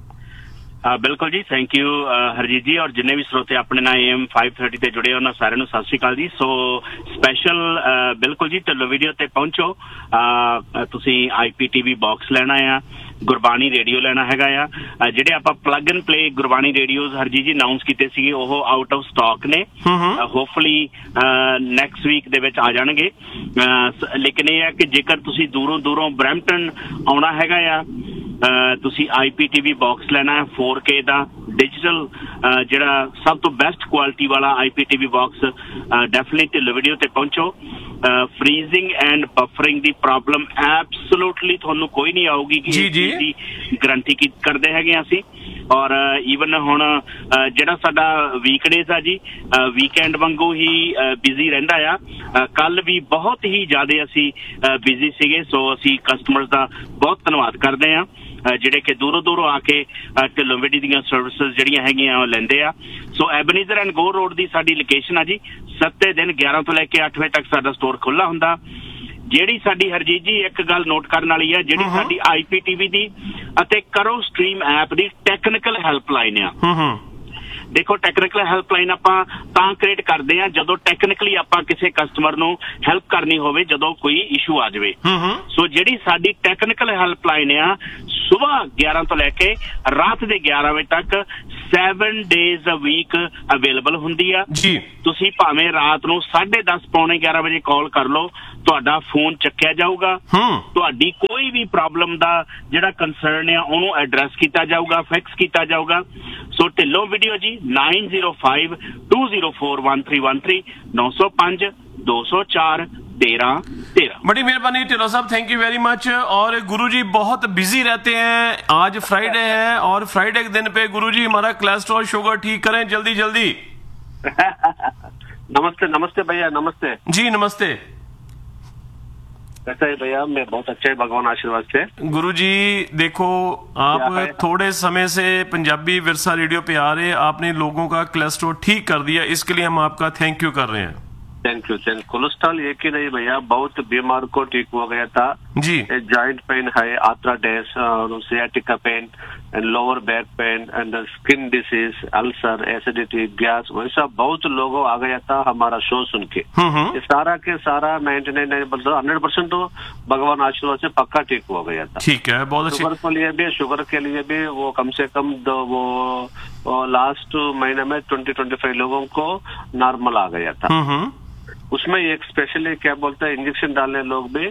Speaker 5: ਬਿਲਕੁਲ ਜੀ, ਥੈਂਕ ਯੂ ਹਰਜੀਤ ਜੀ। ਔਰ ਜਿੰਨੇ ਵੀ ਸਰੋਤੇ ਆਪਣੇ ਨਾਲ AM 530 ਤੇ ਜੁੜੇ ਉਹਨਾਂ ਸਾਰਿਆਂ ਨੂੰ ਸਤਿ ਸ਼੍ਰੀ ਅਕਾਲ ਜੀ। ਸੋ ਸਪੈਸ਼ਲ ਬਿਲਕੁਲ ਜੀ ਢਿੱਲੋਂ ਵੀਡੀਓ ਤੇ ਪਹੁੰਚੋ। ਤੁਸੀਂ IPTV ਬਾਕਸ ਲੈਣਾ ਆ, ਗੁਰਬਾਣੀ ਰੇਡੀਓ ਲੈਣਾ ਹੈਗਾ ਆ। ਜਿਹੜੇ ਆਪਾਂ plug and play Gurbani radios Harjeet ਜੀ ਅਨਾਉਂਸ ਕੀਤੇ ਸੀਗੇ, ਉਹ ਆਊਟ ਆਫ ਸਟਾਕ ਨੇ। ਹੋਪਫੁਲੀ ਨੈਕਸਟ ਵੀਕ ਦੇ ਵਿੱਚ ਆ ਜਾਣਗੇ। ਲੇਕਿਨ ਇਹ ਹੈ ਕਿ ਜੇਕਰ ਤੁਸੀਂ ਦੂਰੋਂ ਬਰੈਂਪਟਨ ਆਉਣਾ ਹੈਗਾ ਆ, ਤੁਸੀਂ IPTV ਬਾਕਸ ਲੈਣਾ ਹੈ 4K ਦਾ ਡਿਜੀਟਲ, ਜਿਹੜਾ ਸਭ ਤੋਂ ਬੈਸਟ ਕੁਆਲਿਟੀ ਵਾਲਾ IPTV box. Definitely Dhillon video ਤੇ ਪਹੁੰਚੋ। Freezing and buffering the problem absolutely ਤੁਹਾਨੂੰ ਕੋਈ ਨਹੀਂ ਆਊਗੀ ਕਿ ਜੀ ਗਰੰਟੀ ਕਰਦੇ ਹੈਗੇ ਅਸੀਂ। ਔਰ ਈਵਨ ਹੁਣ ਜਿਹੜਾ ਸਾਡਾ ਵੀਕਡੇਜ਼ ਆ ਜੀ, ਵੀਕਐਂਡ ਵਾਂਗੂ ਹੀ ਬਿਜ਼ੀ ਰਹਿੰਦਾ ਆ। ਕੱਲ ਵੀ ਬਹੁਤ ਹੀ ਜ਼ਿਆਦਾ ਅਸੀਂ ਬਿਜ਼ੀ ਸੀਗੇ। ਸੋ ਅਸੀਂ ਕਸਟਮਰਸ ਦਾ ਬਹੁਤ ਧੰਨਵਾਦ ਕਰਦੇ ਆ ਜਿਹੜੇ ਕਿ ਦੂਰੋਂ ਆ ਕੇ ਢਿੱਲੋਂ ਵੀਡੀਓ ਦੀਆਂ ਸਰਵਿਸਿਜ਼ ਜਿਹੜੀਆਂ ਹੈਗੀਆਂ ਉਹ ਲੈਂਦੇ ਆ। ਸੋ ਐਬਨੀਜ਼ਰ ਐਂਡ ਗੋ ਰੋਡ ਦੀ ਸਾਡੀ ਲੋਕੇਸ਼ਨ ਆ ਜੀ। 7 ਦਿਨ 11 ਤੋਂ ਲੈ ਕੇ 8 ਵਜੇ ਤੱਕ ਸਾਡਾ ਸਟੋਰ ਖੁੱਲ੍ਹਾ ਹੁੰਦਾ। ਜਿਹੜੀ ਸਾਡੀ ਹਰਜੀਤ ਜੀ ਇੱਕ ਗੱਲ ਨੋਟ ਕਰਨ ਵਾਲੀ ਆ, ਜਿਹੜੀ ਸਾਡੀ IPTV ਦੀ ਅਤੇ ਕਰੋ ਸਟ੍ਰੀਮ ਐਪ ਦੀ ਟੈਕਨੀਕਲ ਹੈਲਪਲਾਈਨ ਆ, ਦੇਖੋ ਟੈਕਨੀਕਲ ਹੈਲਪਲਾਈਨ ਆਪਾਂ ਤਾਂ ਕ੍ਰੀਏਟ ਕਰਦੇ ਆ ਜਦੋਂ ਟੈਕਨੀਕਲੀ ਆਪਾਂ ਕਿਸੇ ਕਸਟਮਰ ਨੂੰ ਹੈਲਪ ਕਰਨੀ ਹੋਵੇ ਜਦੋਂ ਕੋਈ ਇਸ਼ੂ ਆ ਜਾਵੇ। ਸੋ ਜਿਹੜੀ ਸਾਡੀ ਟੈਕਨੀਕਲ ਹੈਲਪਲਾਈਨ ਆ ਸਵੇਰ 11 ਤੋਂ ਲੈ ਕੇ ਰਾਤ ਦੇ 11 ਵਜੇ ਤੱਕ 7 days a week ਅਵੇਲੇਬਲ ਹੁੰਦੀ ਆ
Speaker 1: ਜੀ।
Speaker 5: ਤੁਸੀਂ ਭਾਵੇਂ ਰਾਤ ਨੂੰ 10:30 ਪੌਣੇ 11 ਵਜੇ ਕਾਲ ਕਰ ਲਓ, ਤੁਹਾਡਾ ਫੋਨ ਚੱਕਿਆ ਜਾਊਗਾ, ਤੁਹਾਡੀ ਕੋਈ ਵੀ ਪ੍ਰੋਬਲਮ ਦਾ ਜਿਹੜਾ ਕੰਸਰਨ ਆ ਉਹਨੂੰ ਐਡਰੈਸ ਕੀਤਾ ਜਾਊਗਾ, ਫਿਕਸ ਕੀਤਾ ਜਾਊਗਾ। ਸੋ ਢਿੱਲੋਂ ਵੀਡੀਓ ਜੀ 9052041313 905 204 1313।
Speaker 1: बड़ी मेहरबानी टिल्लो साहब, थैंक यू वेरी मच। और गुरुजी बहुत बिजी रहते हैं, आज फ्राइडे है और फ्राइडे के दिन पे गुरुजी हमारा कोलेस्ट्रॉल शुगर ठीक करें जल्दी जल्दी।
Speaker 6: नमस्ते नमस्ते भैया, नमस्ते
Speaker 1: जी नमस्ते।
Speaker 6: कैसा है भैया? मैं बहुत अच्छे, भगवान आशीर्वाद से।
Speaker 1: गुरुजी देखो, आप थोड़े समय से पंजाबी विरसा रेडियो पे आ रहे, आपने लोगों का कोलेस्ट्रॉल ठीक कर दिया, इसके लिए हम आपका थैंक यू कर रहे हैं।
Speaker 6: Thank you. कोलेस्ट्रॉल एक ही नहीं भैया, बहुत बीमार को ठीक हो गया था
Speaker 1: जी।
Speaker 6: जॉइंट पेन है, arthritis, sciatica pen and lower back pain and skin disease, ulcer, acidity, gas, वैसा बहुत लोगों आ गया था हमारा शो सुन के। ये सारा के सारा 99% 100% तो भगवान आशीर्वाद से पक्का ठीक हो गया था।
Speaker 1: ठीक है, बहुत अच्छी।
Speaker 6: शुगर के लिए भी वो कम से कम वो लास्ट महीने में 20-25 लोगों को नॉर्मल आ गया था। उसमें एक स्पेशली क्या बोलते हैं, इंजेक्शन डालने लोग भी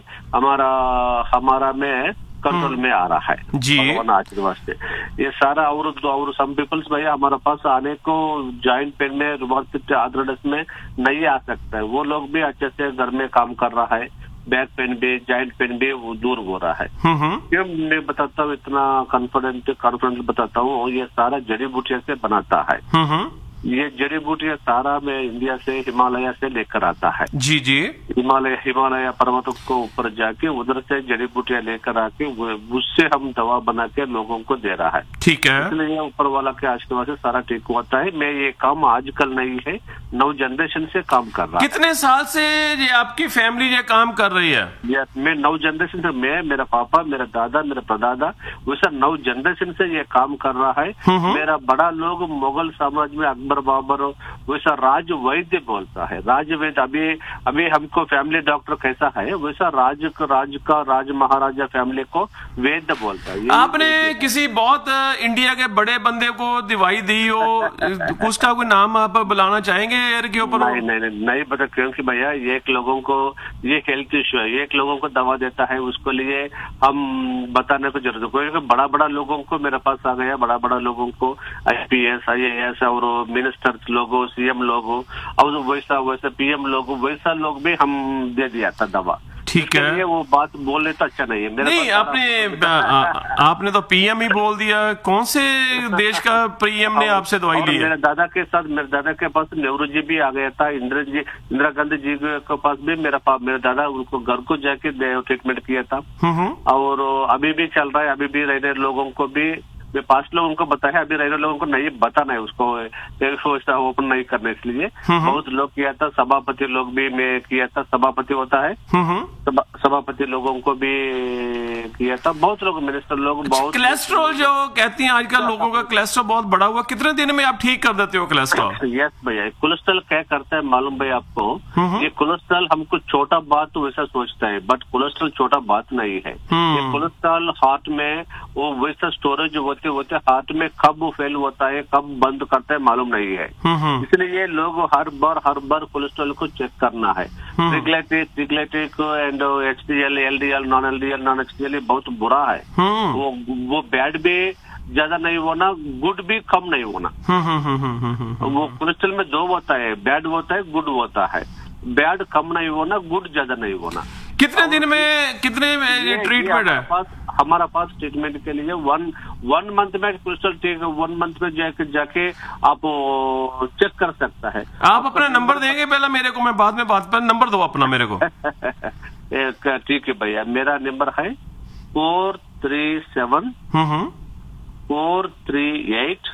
Speaker 6: हमारा में कंट्रोल में आ रहा है
Speaker 1: जी,
Speaker 6: भगवान आशीर्वाद से। ये सारा और सम पीपल्स भैया हमारे पास आने को जॉइंट पेन में, रुमाटिक आर्थराइटिस में नहीं आ सकता है, वो लोग भी अच्छे से घर में काम कर रहा है, बैक पेन भी, जॉइंट पेन भी वो दूर हो रहा है। क्यों मैं बताता हूँ, इतना कॉन्फिडेंट बताता हूँ, ये सारा जड़ी बूटियों से बनाता है। ये जड़ी बूटियां सारा मैं इंडिया से, हिमालय से लेकर आता है।
Speaker 1: जी जी।
Speaker 6: हिमालय पर्वतों को ऊपर जाके उधर से जड़ी बूटियां लेकर आके उससे हम दवा बना के लोगों को दे रहा है।
Speaker 1: ठीक है,
Speaker 6: इसलिए ऊपर वाला के आशीर्वाद से सारा ठीक होता है। मैं ये काम आजकल नहीं है, 9 जनरेशन से काम कर रहा है।
Speaker 1: कितने साल से ये आपकी फैमिली ये काम कर रही है?
Speaker 6: मैं 9 जनरेशन से, मैं, मेरा पापा, मेरा दादा, मेरा परदादा, वैसा 9 जनरेशन से ये काम कर रहा है। मेरा बड़ा लोग मुगल साम्राज्य में अकबर बाबर वैसा राज वैद्य बोलता है, राज वैद्य। अभी हमको फैमिली डॉक्टर कैसा है वैसा राज महाराजा फैमिली को वैद्य बोलता है।
Speaker 1: आपने किसी बहुत इंडिया के बड़े बंदे को दवाई दी हो, उसका कोई नाम आप बुलाना चाहेंगे एयर के ऊपर?
Speaker 6: नहीं बता, क्योंकि भैया एक लोगों को ये हेल्थ इश्यू है, एक लोगों को दवा देता है, उसको लिए हम बताने को जरूरत है, क्योंकि बड़ा लोगों को मेरे पास आ गया, बड़ा लोगों को IPS, IAS और मिनिस्टर लोगो, CM लोगो और वैसा PM लोगो, वैसा लोग भी हम दे दिया था दवा।
Speaker 1: ठीक है,
Speaker 6: वो बात बोलने तो अच्छा नहीं है।
Speaker 1: नहीं, आपने तो PM ही बोल दिया। कौन से देश का PM ने आपसे दवाई ली है?
Speaker 6: मेरे दादा के पास नेहरू जी भी आ गया था, इंदिरा गांधी जी के पास भी मेरा दादा उनको घर को जाके ट्रीटमेंट किया था। और अभी भी चल रहा है, अभी भी रहने लोगों को भी मैं 5 लोगों को बताया, अभी रहने लोगों को नहीं बताना है, उसको ओपन नहीं करना, इसलिए बहुत लोग किया था। सभापति लोग भी मैं किया था, सभापति होता है, सभापति लोगों को भी किया था, बहुत लोग, मिनिस्टर लोग। बहुत
Speaker 1: कोलेस्ट्रॉल जो कहती हैं आजकल लोगों का कोलेस्ट्रॉल बहुत बढ़ा हुआ, कितने दिन में आप ठीक कर देते हो कोलेस्ट्रॉल?
Speaker 6: यस भैया, कोलेस्ट्रॉल क्या करता है मालूम भाई आपको? ये कोलेस्ट्रॉल हमको छोटा बात तो वैसा सोचता है, बट कोलेस्ट्रॉल छोटा बात नहीं है। ये कोलेस्ट्रॉल हार्ट में वो वैसा स्टोरेज होते हार्ट में कब फेल होता है, कब बंद करता है मालूम नहीं है। इसलिए लोग हर बार कोलेस्ट्रॉल को चेक करना है। ट्रिग्लिसराइड and HDL, LDL, non LDL, non HDL बहुत बुरा है। वो बैड भी ज्यादा नहीं होना, गुड भी कम नहीं होना। वो कोलेस्ट्रॉल में 2 होता है, बैड होता है, गुड होता है। बैड कम नहीं होना, गुड ज्यादा नहीं होना।
Speaker 1: कितने दिन में कितने ये ट्रीटमेंट है?
Speaker 6: हमारा पास ट्रीटमेंट के लिए 1 मंथ में कोलेस्ट्रॉल 1 मंथ में जाके आप चेक कर सकता है।
Speaker 1: आप अपना नंबर देंगे पहले मेरे को, मैं बाद में बात पर नंबर दो अपना मेरे को।
Speaker 6: ठीक है भैया, मेरा नंबर है 437 438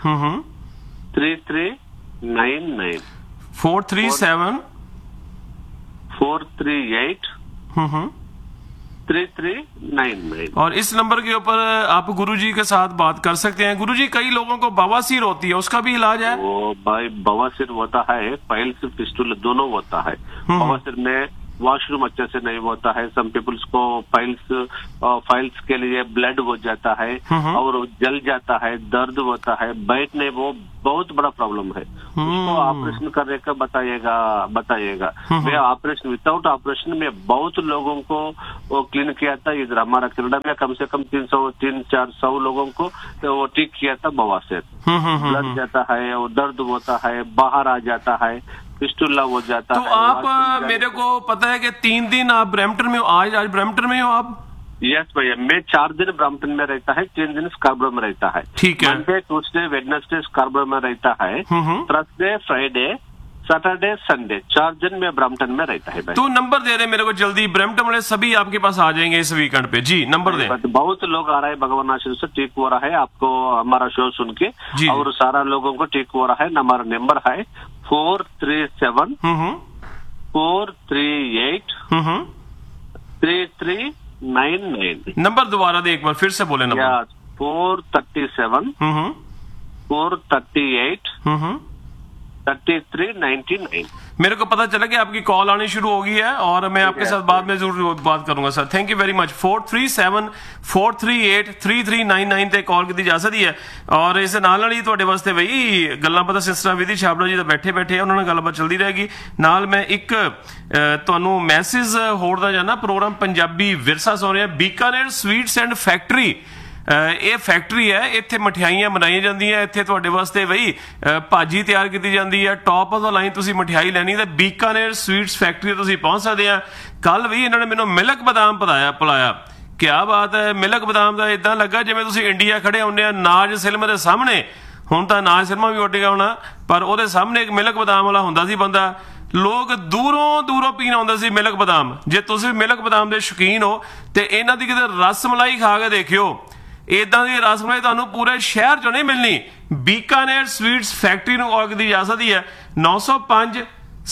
Speaker 6: 3399
Speaker 1: 437
Speaker 6: 438 3399।
Speaker 1: और इस नंबर के ऊपर आप गुरुजी के साथ बात कर सकते हैं। गुरुजी, कई लोगों को बवासीर होती है, उसका भी इलाज है?
Speaker 6: वो भाई बवासीर होता है, पाइल्स फिस्टुला दोनों होता है। बवासीर में वॉशरूम अच्छे से नहीं होता है, सम पीपल्स को फाइल्स के लिए ब्लड हो जाता है और जल जाता है, दर्द होता है, बैठने वो बहुत बड़ा प्रॉब्लम है। उसको ऑपरेशन करने का बताइएगा। मैं ऑपरेशन विदाउट ऑपरेशन में बहुत लोगों को वो क्लीन किया था। इधर हमारा कनाडा में कम से कम 300-400 लोगों को तो वो ठीक किया था। बवासीर ब्लड जाता है और दर्द होता है, बाहर आ जाता है, फिस्टुला हो जाता है।
Speaker 1: तो आप, मेरे को पता है कि 3 दिन आप ब्रैम्पटन में हो, आज ब्रैम्पटन में हो आप?
Speaker 6: यस भैया, मैं 4 दिन ब्रैम्पटन में रहता है, 3 दिन स्कार्बरो में रहता है।
Speaker 1: ठीक है।
Speaker 6: मंडे, ट्यूसडे, वेडनेसडे स्कार्बरो में रहता है, थर्सडे, फ्राइडे, सैटरडे, संडे 4 दिन में ब्रैम्पटन में रहता है भाई।
Speaker 1: तो नंबर दे रहे मेरे को जल्दी, ब्रैम्पटन वाले सभी आपके पास आ जाएंगे इस वीकेंड पे। जी नंबर दें।
Speaker 6: बहुत लोग आ रहे हैं, भगवान आशीर्वाद से ठीक हो रहा है आपको हमारा शो सुन के, और सारा लोगों को ठीक हो रहा है। हमारा नंबर है 437 438 3399।
Speaker 1: नंबर दोबारा दे एक बार, फिर से बोले नंबर।
Speaker 6: 437 438 3399।
Speaker 1: मेरे को पता चला कि आपकी कॉल आनी शुरू हो गई है और मैं आपके साथ बाद में जरूर बात करूंगा sir. Thank you very much. 437 438 3399 ਤੇ ਕਾਲ ਕੀਤੀ ਜਾ ਸਕਦੀ ਹੈ। ਔਰ ਇਸ ਨਾਲ ਹੀ ਤੁਹਾਡੇ ਵਾਸਤੇ ਬਈ ਗੱਲਾਂ ਪਤਾ ਸਿਸਟਰ ਵਿਧੀ ਛਾਬੜਾ ਜੀ ਤਾਂ ਬੈਠੇ ਉਹਨਾਂ ਨਾਲ ਗੱਲਬਾਤ ਚੱਲਦੀ ਰਹੇਗੀ। ਨਾਲ ਮੈਂ ਇੱਕ ਤੁਹਾਨੂੰ ਮੈਸੇਜ ਹੋਰ ਦਾ ਜਾਣਾ, ਪ੍ਰੋਗਰਾਮ ਪੰਜਾਬੀ ਵਿਰਸਾ ਸੁਣ ਰਿਹਾ। ਬੀਕਾਨੇਰ ਸਵੀਟਸ ਐਂਡ ਫੈਕਟਰੀ, ਇਹ ਫੈਕਟਰੀ ਹੈ, ਇੱਥੇ ਮਠਿਆਈਆਂ ਬਣਾਈਆਂ ਜਾਂਦੀਆਂ। ਇੱਥੇ ਤੁਹਾਡੇ ਵਾਸਤੇ ਬਈ ਭਾਜੀ ਤਿਆਰ ਕੀਤੀ ਜਾਂਦੀ ਹੈ। ਟੌਪ ਆਫ ਦਾ ਲਾਈਨ ਤੁਸੀਂ ਮਠਿਆਈ ਲੈਣੀ ਤਾਂ ਬੀਕਾਨੇਰ ਸਵੀਟਸ ਫੈਕਟਰੀ ਤੁਸੀਂ ਪਹੁੰਚ ਸਕਦੇ ਆ। ਕੱਲ ਵੀ ਇਹਨਾਂ ਨੇ ਮੈਨੂੰ ਮਿਲਕ ਬਦਾਮ ਪਿਲਾਇਆ। ਕਿਆ ਬਾਤ ਹੈ। ਮਿਲਕ ਬਦਾਮ ਦਾ ਇਦਾਂ ਲੱਗਾ ਜਿਵੇਂ ਤੁਸੀਂ ਇੰਡੀਆ ਖੜੇ ਹੁੰਦੇ ਆ ਨਾਜ ਫਿਲਮ ਦੇ ਸਾਹਮਣੇ। ਹੁਣ ਤਾਂ ਨਾਜ ਫਿਲਮਾਂ ਵੀ ਉੱਡ ਗਿਆ ਹੋਣਾ, ਪਰ ਉਹਦੇ ਸਾਹਮਣੇ ਇੱਕ ਮਿਲਕ ਬਦਾਮ ਵਾਲਾ ਹੁੰਦਾ ਸੀ ਬੰਦਾ। ਲੋਕ ਦੂਰੋਂ ਪੀਣ ਆਉਂਦੇ ਸੀ ਮਿਲਕ ਬਦਾਮ। ਜੇ ਤੁਸੀਂ ਮਿਲਕ ਬਦਾਮ ਦੇ ਸ਼ੌਕੀਨ ਹੋ ਤੇ ਇਹਨਾਂ ਦੀ ਕਿਤੇ ਰਸ ਮਲਾਈ ਖਾ ਕੇ ਦੇਖਿਓ। ਇਦਾਂ ਦੀ ਰਸ ਮਲਾਈ ਤੁਹਾਨੂੰ ਪੂਰੇ ਸ਼ਹਿਰ ਚੋਂ ਨਹੀਂ ਮਿਲਣੀ। ਬੀਕਾਨੇਰ ਸਵੀਟਸ ਫੈਕਟਰੀ ਨੂੰ ਕਾਲ ਕੀਤੀ ਜਾ ਸਕਦੀ ਹੈ। 905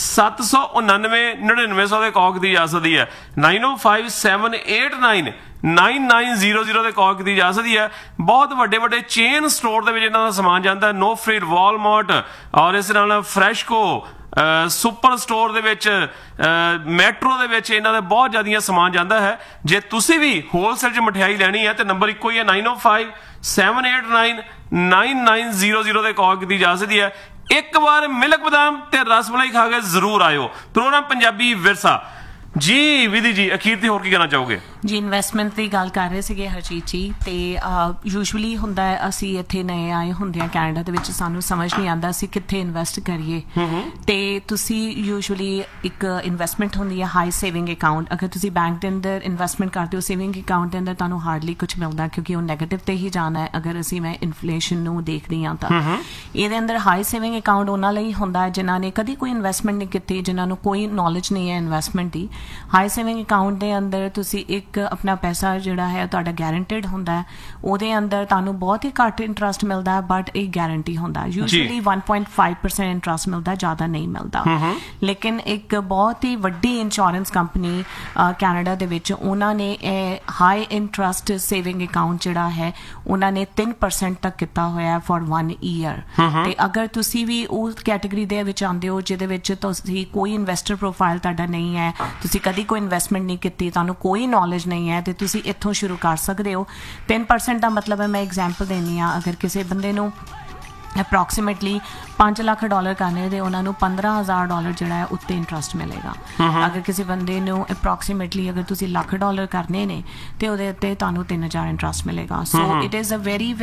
Speaker 1: 799 9900 ਦੇ ਕਾਲ ਕੀਤੀ ਜਾ ਸਕਦੀ ਹੈ। 905 789 9900 ਦੇ ਕਾਲ ਕੀਤੀ ਜਾ ਸਕਦੀ ਹੈ। ਬਹੁਤ ਵੱਡੇ ਚੇਨ ਸਟੋਰ ਦੇ ਵਿੱਚ ਇਹਨਾਂ ਦਾ ਸਮਾਨ ਜਾਂਦਾ। ਨੋ ਫਰੀਡ, ਵਾਲਮਾਰਟ ਔਰ ਇਸ ਨਾਲ ਫਰੈਸ਼ਕੋ, ਸੁਪਰ ਸਟੋਰ ਦੇ ਵਿੱਚ, ਮੈਟਰੋ ਦੇ ਵਿੱਚ ਇਹਨਾਂ ਦਾ ਬਹੁਤ ਜ਼ਿਆਦਾ ਸਮਾਨ ਜਾਂਦਾ ਹੈ। ਜੇ ਤੁਸੀਂ ਵੀ ਹੋਲਸੇਲ 'ਚ ਮਠਿਆਈ ਲੈਣੀ ਹੈ ਤੇ ਨੰਬਰ ਇੱਕੋ ਹੀ ਹੈ 905 789 9900 ਦੇ ਕਾਲ ਕੀਤੀ ਜਾ ਸਕਦੀ ਹੈ। ਇੱਕ ਵਾਰ ਮਿਲਕ ਬਦਾਮ ਤੇ ਰਸਮਲਾਈ ਖਾ ਕੇ ਜ਼ਰੂਰ ਆਇਓ। ਪ੍ਰੋਗਰਾਮ ਪੰਜਾਬੀ ਵਿਰਸਾ। ਜੀ ਵਿਧੀ ਜੀ, ਅਖੀਰ ਤੇ ਹੋਰ ਕੀ ਕਹਿਣਾ ਚਾਹੋਗੇ?
Speaker 3: ਜੀ ਇਨਵੈਸਟਮੈਂਟ ਦੀ ਗੱਲ ਕਰ ਰਹੇ ਸੀਗੇ ਹਰਜੀਤ ਜੀ, ਤੇ ਯੂਜੂਅਲੀ ਹੁੰਦਾ ਹੈ ਅਸੀਂ ਇੱਥੇ ਨਵੇਂ ਆਏ ਹੁੰਦੇ ਆ ਕੈਨੇਡਾ ਦੇ ਵਿੱਚ, ਸਾਨੂੰ ਸਮਝ ਨਹੀਂ ਆਉਂਦਾ ਅਸੀਂ ਕਿੱਥੇ ਇਨਵੈਸਟ ਕਰੀਏ। ਤੇ ਤੁਸੀਂ ਯੂਜੂਅਲੀ ਇੱਕ ਇਨਵੈਸਟਮੈਂਟ ਹੁੰਦੀ ਹੈ ਹਾਈ ਸੇਵਿੰਗ ਅਕਾਊਂਟ। ਅਗਰ ਤੁਸੀਂ ਬੈਂਕ ਦੇ ਅੰਦਰ ਇਨਵੈਸਟਮੈਂਟ ਕਰਦੇ ਹੋ ਸੇਵਿੰਗ ਅਕਾਊਂਟ ਦੇ ਅੰਦਰ, ਤੁਹਾਨੂੰ ਹਾਰਡਲੀ ਕੁਝ ਮਿਲਦਾ ਕਿਉਂਕਿ ਉਹ ਨੈਗੇਟਿਵ ਤੇ ਹੀ ਜਾਣਾ ਹੈ। ਅਗਰ ਅਸੀਂ ਮੈਂ ਇਨਫਲੇਸ਼ਨ ਨੂੰ ਦੇਖਦੀ ਹਾਂ ਤਾਂ ਇਹਦੇ ਅੰਦਰ ਹਾਈ ਸੇਵਿੰਗ ਅਕਾਊਂਟ ਉਹਨਾਂ ਲਈ ਹੁੰਦਾ ਹੈ ਜਿਨ੍ਹਾਂ ਨੇ ਕਦੀ ਕੋਈ ਇਨਵੈਸਟਮੈਂਟ ਨਹੀਂ ਕੀਤੀ, ਜਿਨ੍ਹਾਂ ਨੂੰ ਕੋਈ ਨੌਲੇਜ ਨਹੀਂ ਹੈ ਇਨਵੈਸਟਮੈਂਟ ਦੀ। ਹਾਈ ਸੇਵਿੰਗ ਅਕਾਊਂਟ ਦੇ ਅੰਦਰ ਤੁਸੀਂ ਇੱਕ ਆਪਣਾ ਪੈਸਾ ਜਿਹੜਾ ਹੈ ਤੁਹਾਡਾ ਗੈਰੰਟਿਡ ਹੁੰਦਾ ਹੈ। ਉਹਦੇ ਅੰਦਰ ਤੁਹਾਨੂੰ ਬਹੁਤ ਹੀ ਘੱਟ ਇੰਟਰਸਟ ਮਿਲਦਾ ਹੈ, ਬਟ ਇਹ ਗਾਰੰਟੀ ਹੁੰਦਾ। ਯੂਜੂਅਲੀ 1.5% ਇੰਟਰਸਟ ਮਿਲਦਾ, ਜ਼ਿਆਦਾ ਨਹੀਂ ਮਿਲਦਾ। ਲੇਕਿਨ ਇੱਕ ਬਹੁਤ ਹੀ ਵੱਡੀ ਇੰਸ਼ੋਰੈਂਸ ਕੰਪਨੀ ਕੈਨੇਡਾ ਦੇ ਵਿੱਚ, ਉਹਨਾਂ ਨੇ ਇਹ ਹਾਈ ਇੰਟਰਸਟ ਸੇਵਿੰਗ ਅਕਾਊਂਟ ਜਿਹੜਾ ਹੈ ਉਹਨਾਂ ਨੇ 3% ਤੱਕ ਕੀਤਾ ਹੋਇਆ ਫॉर 1 ਈਅਰ। ਤੇ ਅਗਰ ਤੁਸੀਂ ਵੀ ਉਸ ਕੈਟੇਗਰੀ ਦੇ ਵਿੱਚ ਆਉਂਦੇ ਹੋ ਜਿਹਦੇ ਵਿੱਚ ਤੁਸੀਂ ਕੋਈ ਇਨਵੈਸਟਰ ਪ੍ਰੋਫਾਈਲ ਤੁਹਾਡਾ ਨਹੀਂ ਹੈ, ਤੁਸੀਂ ਕਦੀ ਕੋਈ ਇਨਵੈਸਟਮੈਂਟ ਨਹੀਂ ਕੀਤੀ, ਤੁਹਾਨੂੰ ਕੋਈ ਨੌਲੇਜ ਨਹੀਂ ਹੈ, ਤੇ ਤੁਸੀਂ ਇੱਥੋਂ ਸ਼ੁਰੂ ਕਰ ਸਕਦੇ ਹੋ। 3% ਦਾ ਮਤਲਬ ਹੈ, ਮੈਂ ਐਗਜ਼ਾਮਪਲ ਦੇਣੀ ਆ, ਅਗਰ ਕਿਸੇ ਬੰਦੇ ਨੂੰ ਅਪਰੋਕਸੀਮੇਟਲੀ $5 ਲੱਖ ਕਰਨੇ ਤੇ ਉਹਨਾਂ ਨੂੰ $15,000 ਜਿਹੜਾ ਹੈ ਉੱਤੇ ਇੰਟਰਸਟ ਮਿਲੇਗਾ। ਅਗਰ ਕਿਸੇ ਬੰਦੇ ਨੂੰ ਅਪਰੋਕਸੀਮੇਟਲੀ ਅਗਰ ਤੁਸੀਂ $1 ਲੱਖ ਕਰਨੇ ਨੇ ਤੇ ਉਹਦੇ ਉੱਤੇ ਤੁਹਾਨੂੰ 3,000 ਇੰਟਰਸਟ ਮਿਲੇਗਾ। So it is a very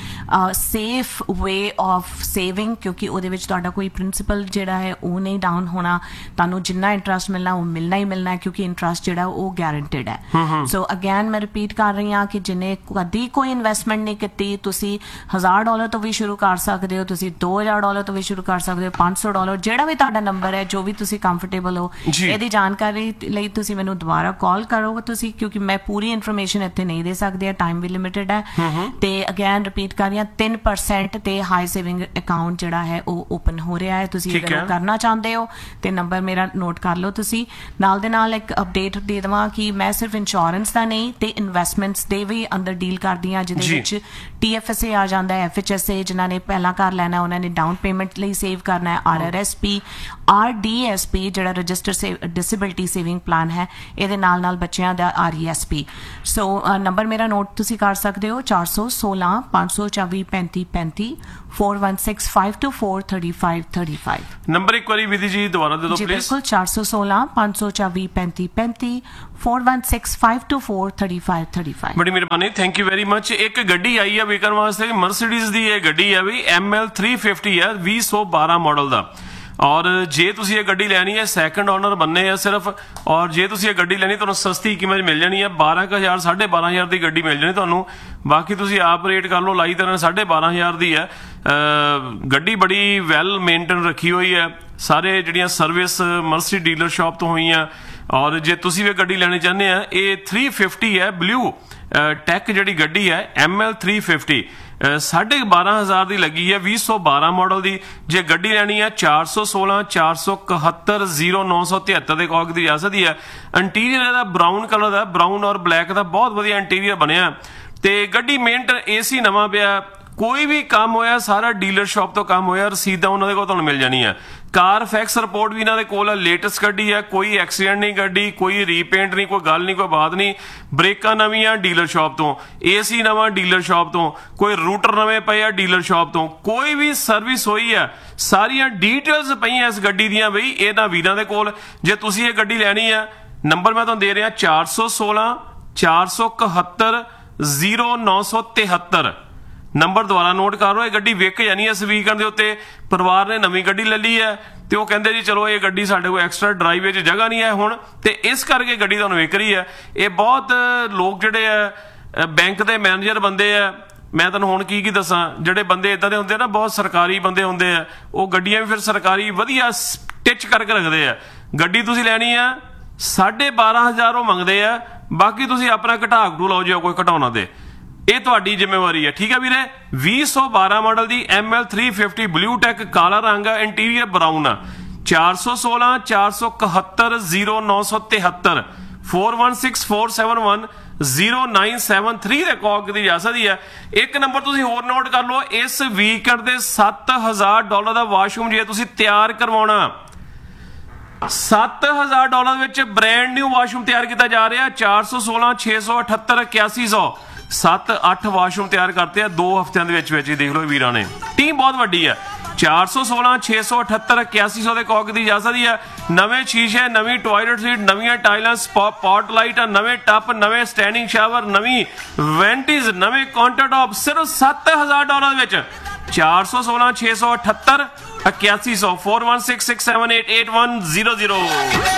Speaker 3: safe way of saving, ਕਿਉਂਕਿ ਉਹਦੇ ਵਿੱਚ ਤੁਹਾਡਾ ਕੋਈ ਪ੍ਰਿੰਸੀਪਲ ਜਿਹੜਾ ਹੈ ਉਹ ਨਹੀਂ ਡਾਊਨ ਹੋਣਾ। ਤੁਹਾਨੂੰ ਜਿੰਨਾ ਇੰਟਰਸਟ ਮਿਲਣਾ ਉਹ ਮਿਲਣਾ ਹੀ ਮਿਲਣਾ ਹੈ, ਕਿਉਂਕਿ ਇੰਟਰਸਟ ਜਿਹੜਾ ਉਹ ਗੈਰੰਟਿਡ ਹੈ। ਸੋ ਅਗੇਨ ਮੈਂ ਰਿਪੀਟ ਕਰ ਰਹੀ ਹਾਂ ਕਿ ਜਿਹਨੇ ਕਦੀ ਕੋਈ ਇਨਵੈਸਟਮੈਂਟ ਨਹੀਂ ਕੀਤੀ, ਤੁਸੀਂ $1,000 ਤੋਂ ਵੀ ਸ਼ੁਰੂ ਕਰ ਸਕਦੇ ਹੋ, ਤੁਸੀਂ $2,000 ਤੋਂ ਵੀ ਸ਼ੁਰੂ ਕਰ ਸਕਦੇ ਹੋ, $500, ਜਿਹੜਾ ਵੀ ਤੁਹਾਡਾ ਨੰਬਰ ਹੈ, ਜੋ ਵੀ ਤੁਸੀਂ ਕੰਫਰਟੇਬਲ ਹੋ। ਇਹਦੀ ਜਾਣਕਾਰੀ ਲਈ ਤੁਸੀਂ ਮੈਨੂੰ ਦੁਬਾਰਾ ਕਾਲ ਕਰੋ ਤੁਸੀਂ, ਕਿਉਂਕਿ ਮੈਂ ਪੂਰੀ ਇਨਫੋਰਮੇਸ਼ਨ ਇੱਥੇ ਨਹੀਂ ਦੇ ਸਕਦੀ ਹੈ, ਟਾਈਮ ਵੀ ਲਿਮਿਟਡ ਹੈ। ਤੇ ਅਗੇਨ ਰਿਪੀਟ ਕਰ ਰਹੀ ਹਾਂ, 3% ਤੇ ਹਾਈ ਸੇਵਿੰਗ ਅਕਾਊਂਟ ਜਿਹੜਾ ਹੈ ਉਹ ਓਪਨ ਹੋ ਰਿਹਾ ਹੈ। ਤੁਸੀਂ ਅਗਰ ਕਰਨਾ ਚਾਹੁੰਦੇ ਹੋ ਤੇ ਨੰਬਰ ਮੇਰਾ ਨੋਟ ਕਰ ਲਓ ਤੁਸੀਂ। ਨਾਲ ਦੇ ਨਾਲ ਇੱਕ ਅਪਡੇਟ ਦੇ ਦੇਵਾਂ ਕਿ ਮੈਂ ਸਿਰਫ ਇੰਸ਼ੋਰੈਂਸ ਦਾ ਨਹੀਂ ਤੇ ਇਨਵੈਸਟਮੈਂਟਸ ਦੇ ਵੀ ਅੰਦਰ ਡੀਲ ਕਰਦੀ ਹਾਂ, ਜਿਹਦੇ ਵਿੱਚ TFSA ਆ ਜਾਂਦਾ ਹੈ, FHSA ਜਿਨ੍ਹਾਂ ਨੇ ਪਹਿਲਾਂ ਘਰ ਲੈਣਾ ਉਹਨਾਂ ਨੇ ਡਾਊਨ ਪੇਮੈਂਟ ਲਈ ਸੇਵ ਕਰਨਾ ਹੈ, RRSP, RDSP ਜਿਹੜਾ ਰਜਿਸਟਰਡ ਡਿਸੇਬਿਲਿਟੀ ਸੇਵਿੰਗ ਪਲਾਨ ਹੈ, ਇਹਦੇ ਨਾਲ ਨਾਲ ਬੱਚਿਆਂ ਦਾ RESP। ਸੋ ਨੰਬਰ ਮੇਰਾ ਨੋਟ ਤੁਸੀਂ ਕਰ ਸਕਦੇ ਹੋ, 416 524 3535 416-524-3535।
Speaker 1: ਨੰਬਰ ਇੱਕ ਵਾਰੀ ਵਿਧੀ ਜੀ ਦੁਬਾਰਾ ਦੇ ਦਿਓ ਪਲੀਜ਼।
Speaker 3: ਬਿਲਕੁਲ, 416 524 3535 416-524-3535।
Speaker 1: ਬੜੀ ਮਿਹਰਬਾਨੀ, ਥੈਂਕ ਯੂ ਵੈਰੀ ਮਚ। ਇੱਕ ਗੱਡੀ ਆਈ ਹੈ ਵਿਕਣ ਵਾਸਤੇ, ਮਰਸੀਡੀਜ਼ ਦੀ ਇਹ ਗੱਡੀ ਹੈ ਵੀ ML350 ਹੈ, 2012 ਮਾਡਲ ਦਾ। ਔਰ ਜੇ ਤੁਸੀਂ ਇਹ ਗੱਡੀ ਲੈਣੀ ਹੈ, ਸੈਕੰਡ ਓਨਰ ਬੰਨੇ ਆ ਸਿਰਫ, ਔਰ ਜੇ ਤੁਸੀਂ ਇਹ ਗੱਡੀ ਲੈਣੀ ਤੁਹਾਨੂੰ ਸਸਤੀ ਕੀਮਤ ਮਿਲ ਜਾਣੀ ਹੈ, 12,000 12,500 ਦੀ ਗੱਡੀ ਮਿਲ ਜਾਣੀ ਤੁਹਾਨੂੰ। ਬਾਕੀ ਤੁਸੀਂ ਆਪ ਰੇਟ ਕਰ ਲਓ, ਲਾਈ ਤਰ੍ਹਾਂ 12,500 ਦੀ ਹੈ ਗੱਡੀ। ਬੜੀ ਵੈਲ ਮੇਨਟੇਨ ਰੱਖੀ ਹੋਈ ਹੈ, ਸਾਰੇ ਜਿਹੜੀਆਂ ਸਰਵਿਸ ਮਰਸੀ ਡੀਲਰ ਸ਼ਾਪ ਤੋਂ ਹੋਈਆਂ। ਔਰ ਜੇ ਤੁਸੀਂ ਵੀ ਗੱਡੀ ਲੈਣੀ ਚਾਹੁੰਦੇ ਆ, ਇਹ 350 ਹੈ, ਬਲੂ ਟੈਕ ਜਿਹੜੀ ਗੱਡੀ ਹੈ ML350, 12,500 ਦੀ ਲੱਗੀ ਹੈ, 2012 ਮਾਡਲ ਦੀ। ਜੇ ਗੱਡੀ ਲੈਣੀ ਹੈ 416 471 0973 ਦੇ ਕਾਲ ਦੀ ਜਾ ਸਕਦੀ ਹੈ। ਇੰਟੀਰੀਅਰ ਇਹਦਾ ਬਰਾਊਨ ਕਲਰ ਦਾ, ਬਰਾਊਨ ਔਰ ਬਲੈਕ ਦਾ ਬਹੁਤ ਵਧੀਆ ਇੰਟੀਰੀਅਰ ਬਣਿਆ। ਤੇ ਗੱਡੀ ਮੇਨਟੇਨ, AC ਨਵਾਂ ਪਿਆ, ਕੋਈ ਵੀ ਕੰਮ ਹੋਇਆ ਸਾਰਾ ਡੀਲਰ ਸ਼ਾਪ ਤੋਂ ਕੰਮ ਹੋਇਆ, ਰਸੀਦਾਂ ਉਹਨਾਂ ਦੇ ਕੋਲ ਤੁਹਾਨੂੰ ਮਿਲ ਜਾਣੀ ਹੈ। ਕਾਰ ਫੈਕਸ ਰਿਪੋਰਟ ਵੀ ਇਹਨਾਂ ਦੇ ਕੋਲ ਹੈ, ਲੇਟੈਸਟ ਗੱਡੀ ਹੈ, ਕੋਈ ਐਕਸੀਡੈਂਟ ਨਹੀਂ ਗੱਡੀ, ਕੋਈ ਰੀਪੇਂਟ ਨਹੀਂ, ਕੋਈ ਗੱਲ ਨਹੀਂ, ਕੋਈ ਬਾਤ ਨਹੀਂ। ਬ੍ਰੇਕਾਂ ਨਵੀਆਂ ਡੀਲਰ ਸ਼ਾਪ ਤੋਂ, AC ਨਵਾਂ ਡੀਲਰ ਸ਼ਾਪ ਤੋਂ, ਕੋਈ ਰੂਟਰ ਨਵੇਂ ਪਏ ਆ ਡੀਲਰ ਸ਼ਾਪ ਤੋਂ, ਕੋਈ ਵੀ ਸਰਵਿਸ ਹੋਈ ਹੈ, ਸਾਰੀਆਂ ਡੀਟੇਲਸ ਪਈਆਂ ਇਸ ਗੱਡੀ ਦੀਆਂ ਬਈ ਇਹਨਾਂ ਵੀਰਾਂ ਦੇ ਕੋਲ। ਜੇ ਤੁਸੀਂ ਇਹ ਗੱਡੀ ਲੈਣੀ ਹੈ, ਨੰਬਰ ਮੈਂ ਤੁਹਾਨੂੰ ਦੇ ਰਿਹਾ 416 471 0973। ਨੰਬਰ ਦੁਬਾਰਾ ਨੋਟ ਕਰ ਲਓ। ਇਹ ਗੱਡੀ ਵਿਕ ਜਾਣੀ ਹੈ ਇਸ ਵੀਕਐਂਡ ਦੇ ਉੱਤੇ। ਪਰਿਵਾਰ ਨੇ ਨਵੀਂ ਗੱਡੀ ਲੈ ਲਈ ਹੈ ਤੇ ਉਹ ਕਹਿੰਦੇ ਜੀ ਚਲੋ ਇਹ ਗੱਡੀ ਸਾਡੇ ਕੋਲ ਐਕਸਟਰਾ ਡਰਾਈਵੇ 'ਚ ਜਗ੍ਹਾ ਨਹੀਂ ਹੈ ਹੁਣ, ਤੇ ਇਸ ਕਰਕੇ ਗੱਡੀ ਤੁਹਾਨੂੰ ਵਿਕ ਰਹੀ ਹੈ। ਇਹ ਬਹੁਤ ਲੋਕ ਜਿਹੜੇ ਆ ਬੈਂਕ ਦੇ ਮੈਨੇਜਰ ਬੰਦੇ ਆ, ਮੈਂ ਤੁਹਾਨੂੰ ਹੁਣ ਕੀ ਦੱਸਾਂ, ਜਿਹੜੇ ਬੰਦੇ ਇਦਾਂ ਦੇ ਹੁੰਦੇ ਆ ਨਾ, ਬਹੁਤ ਸਰਕਾਰੀ ਬੰਦੇ ਹੁੰਦੇ ਆ, ਉਹ ਗੱਡੀਆਂ ਵੀ ਫਿਰ ਸਰਕਾਰੀ ਵਧੀਆ ਸਟਿਚ ਕਰਕੇ ਰੱਖਦੇ ਆ। ਗੱਡੀ ਤੁਸੀਂ ਲੈਣੀ ਆ 12,500 ਉਹ ਮੰਗਦੇ ਆ, ਬਾਕੀ ਤੁਸੀਂ ਆਪਣਾ ਘਟਾ ਘਟੂ ਲਓ ਜੇ ਕੋਈ ਘਟਾਉਣਾ ਦੇ, ਇਹ ਤੁਹਾਡੀ ਜ਼ਿੰਮੇਵਾਰੀ ਹੈ, ਠੀਕ ਹੈ ਵੀਰੇ। 2012 ਮਾਡਲ ਦੀ ML350 ਬਲੂ ਟੈਕ, ਕਾਲਾ ਰੰਗ ਆ, ਇੰਟੀਰੀਅਰ ਬਰਾਊਨ ਆ। 416 471 0973 416 471 0973 ਦੇ ਕਾਲ ਕੀਤੀ ਜਾ ਸਕਦੀ ਹੈ। ਇੱਕ ਨੰਬਰ ਤੁਸੀਂ ਹੋਰ ਨੋਟ ਕਰ ਲਓ, ਇਸ ਵੀਕਐਂਡ ਦੇ $7,000 ਦਾ ਵਾਸ਼ਰੂਮ ਜੇ ਤੁਸੀਂ ਤਿਆਰ ਕਰਵਾਉਣਾ, $7,000 ਵਿੱਚ ਬ੍ਰਾਂਡ ਨਿਊ ਵਾਸ਼ਰੂਮ ਤਿਆਰ ਕੀਤਾ ਜਾ ਰਿਹਾ। 416 678 8100 7-8 ਵਾਸ਼ਰੂਮ ਤਿਆਰ ਕਰਤੇ ਆ 2 ਹਫ਼ਤਿਆਂ ਦੇ ਵਿੱਚ ਵਿੱਚ ਹੀ। ਦੇਖ ਲਓ ਵੀਰਾਂ ਨੇ, ਟੀਮ ਬਹੁਤ ਵੱਡੀ ਹੈ। 416 678 8100 ਦੇ ਕਾਲ ਕੀਤੀ ਜਾ ਸਕਦੀ ਹੈ। ਨਵੇਂ ਸ਼ੀਸ਼ੇ, ਨਵੀਂ ਟਾਇਲਟ ਸੀਟ, ਨਵੀਆਂ ਟਾਈਲਾਂ, ਸਪੌਟ ਲਾਈਟ, ਨਵੇਂ ਟੱਪ, ਨਵੇਂ ਸਟੈਂਡਿੰਗ ਸ਼ਾਵਰ, ਨਵੀਂ ਵੈਂਟੀਜ਼, ਨਵੇਂ ਕਾਊਂਟਰ ਟੌਪ, ਸਿਰਫ $7,000 ਵਿੱਚ। 416 678 8100 416 678 8100।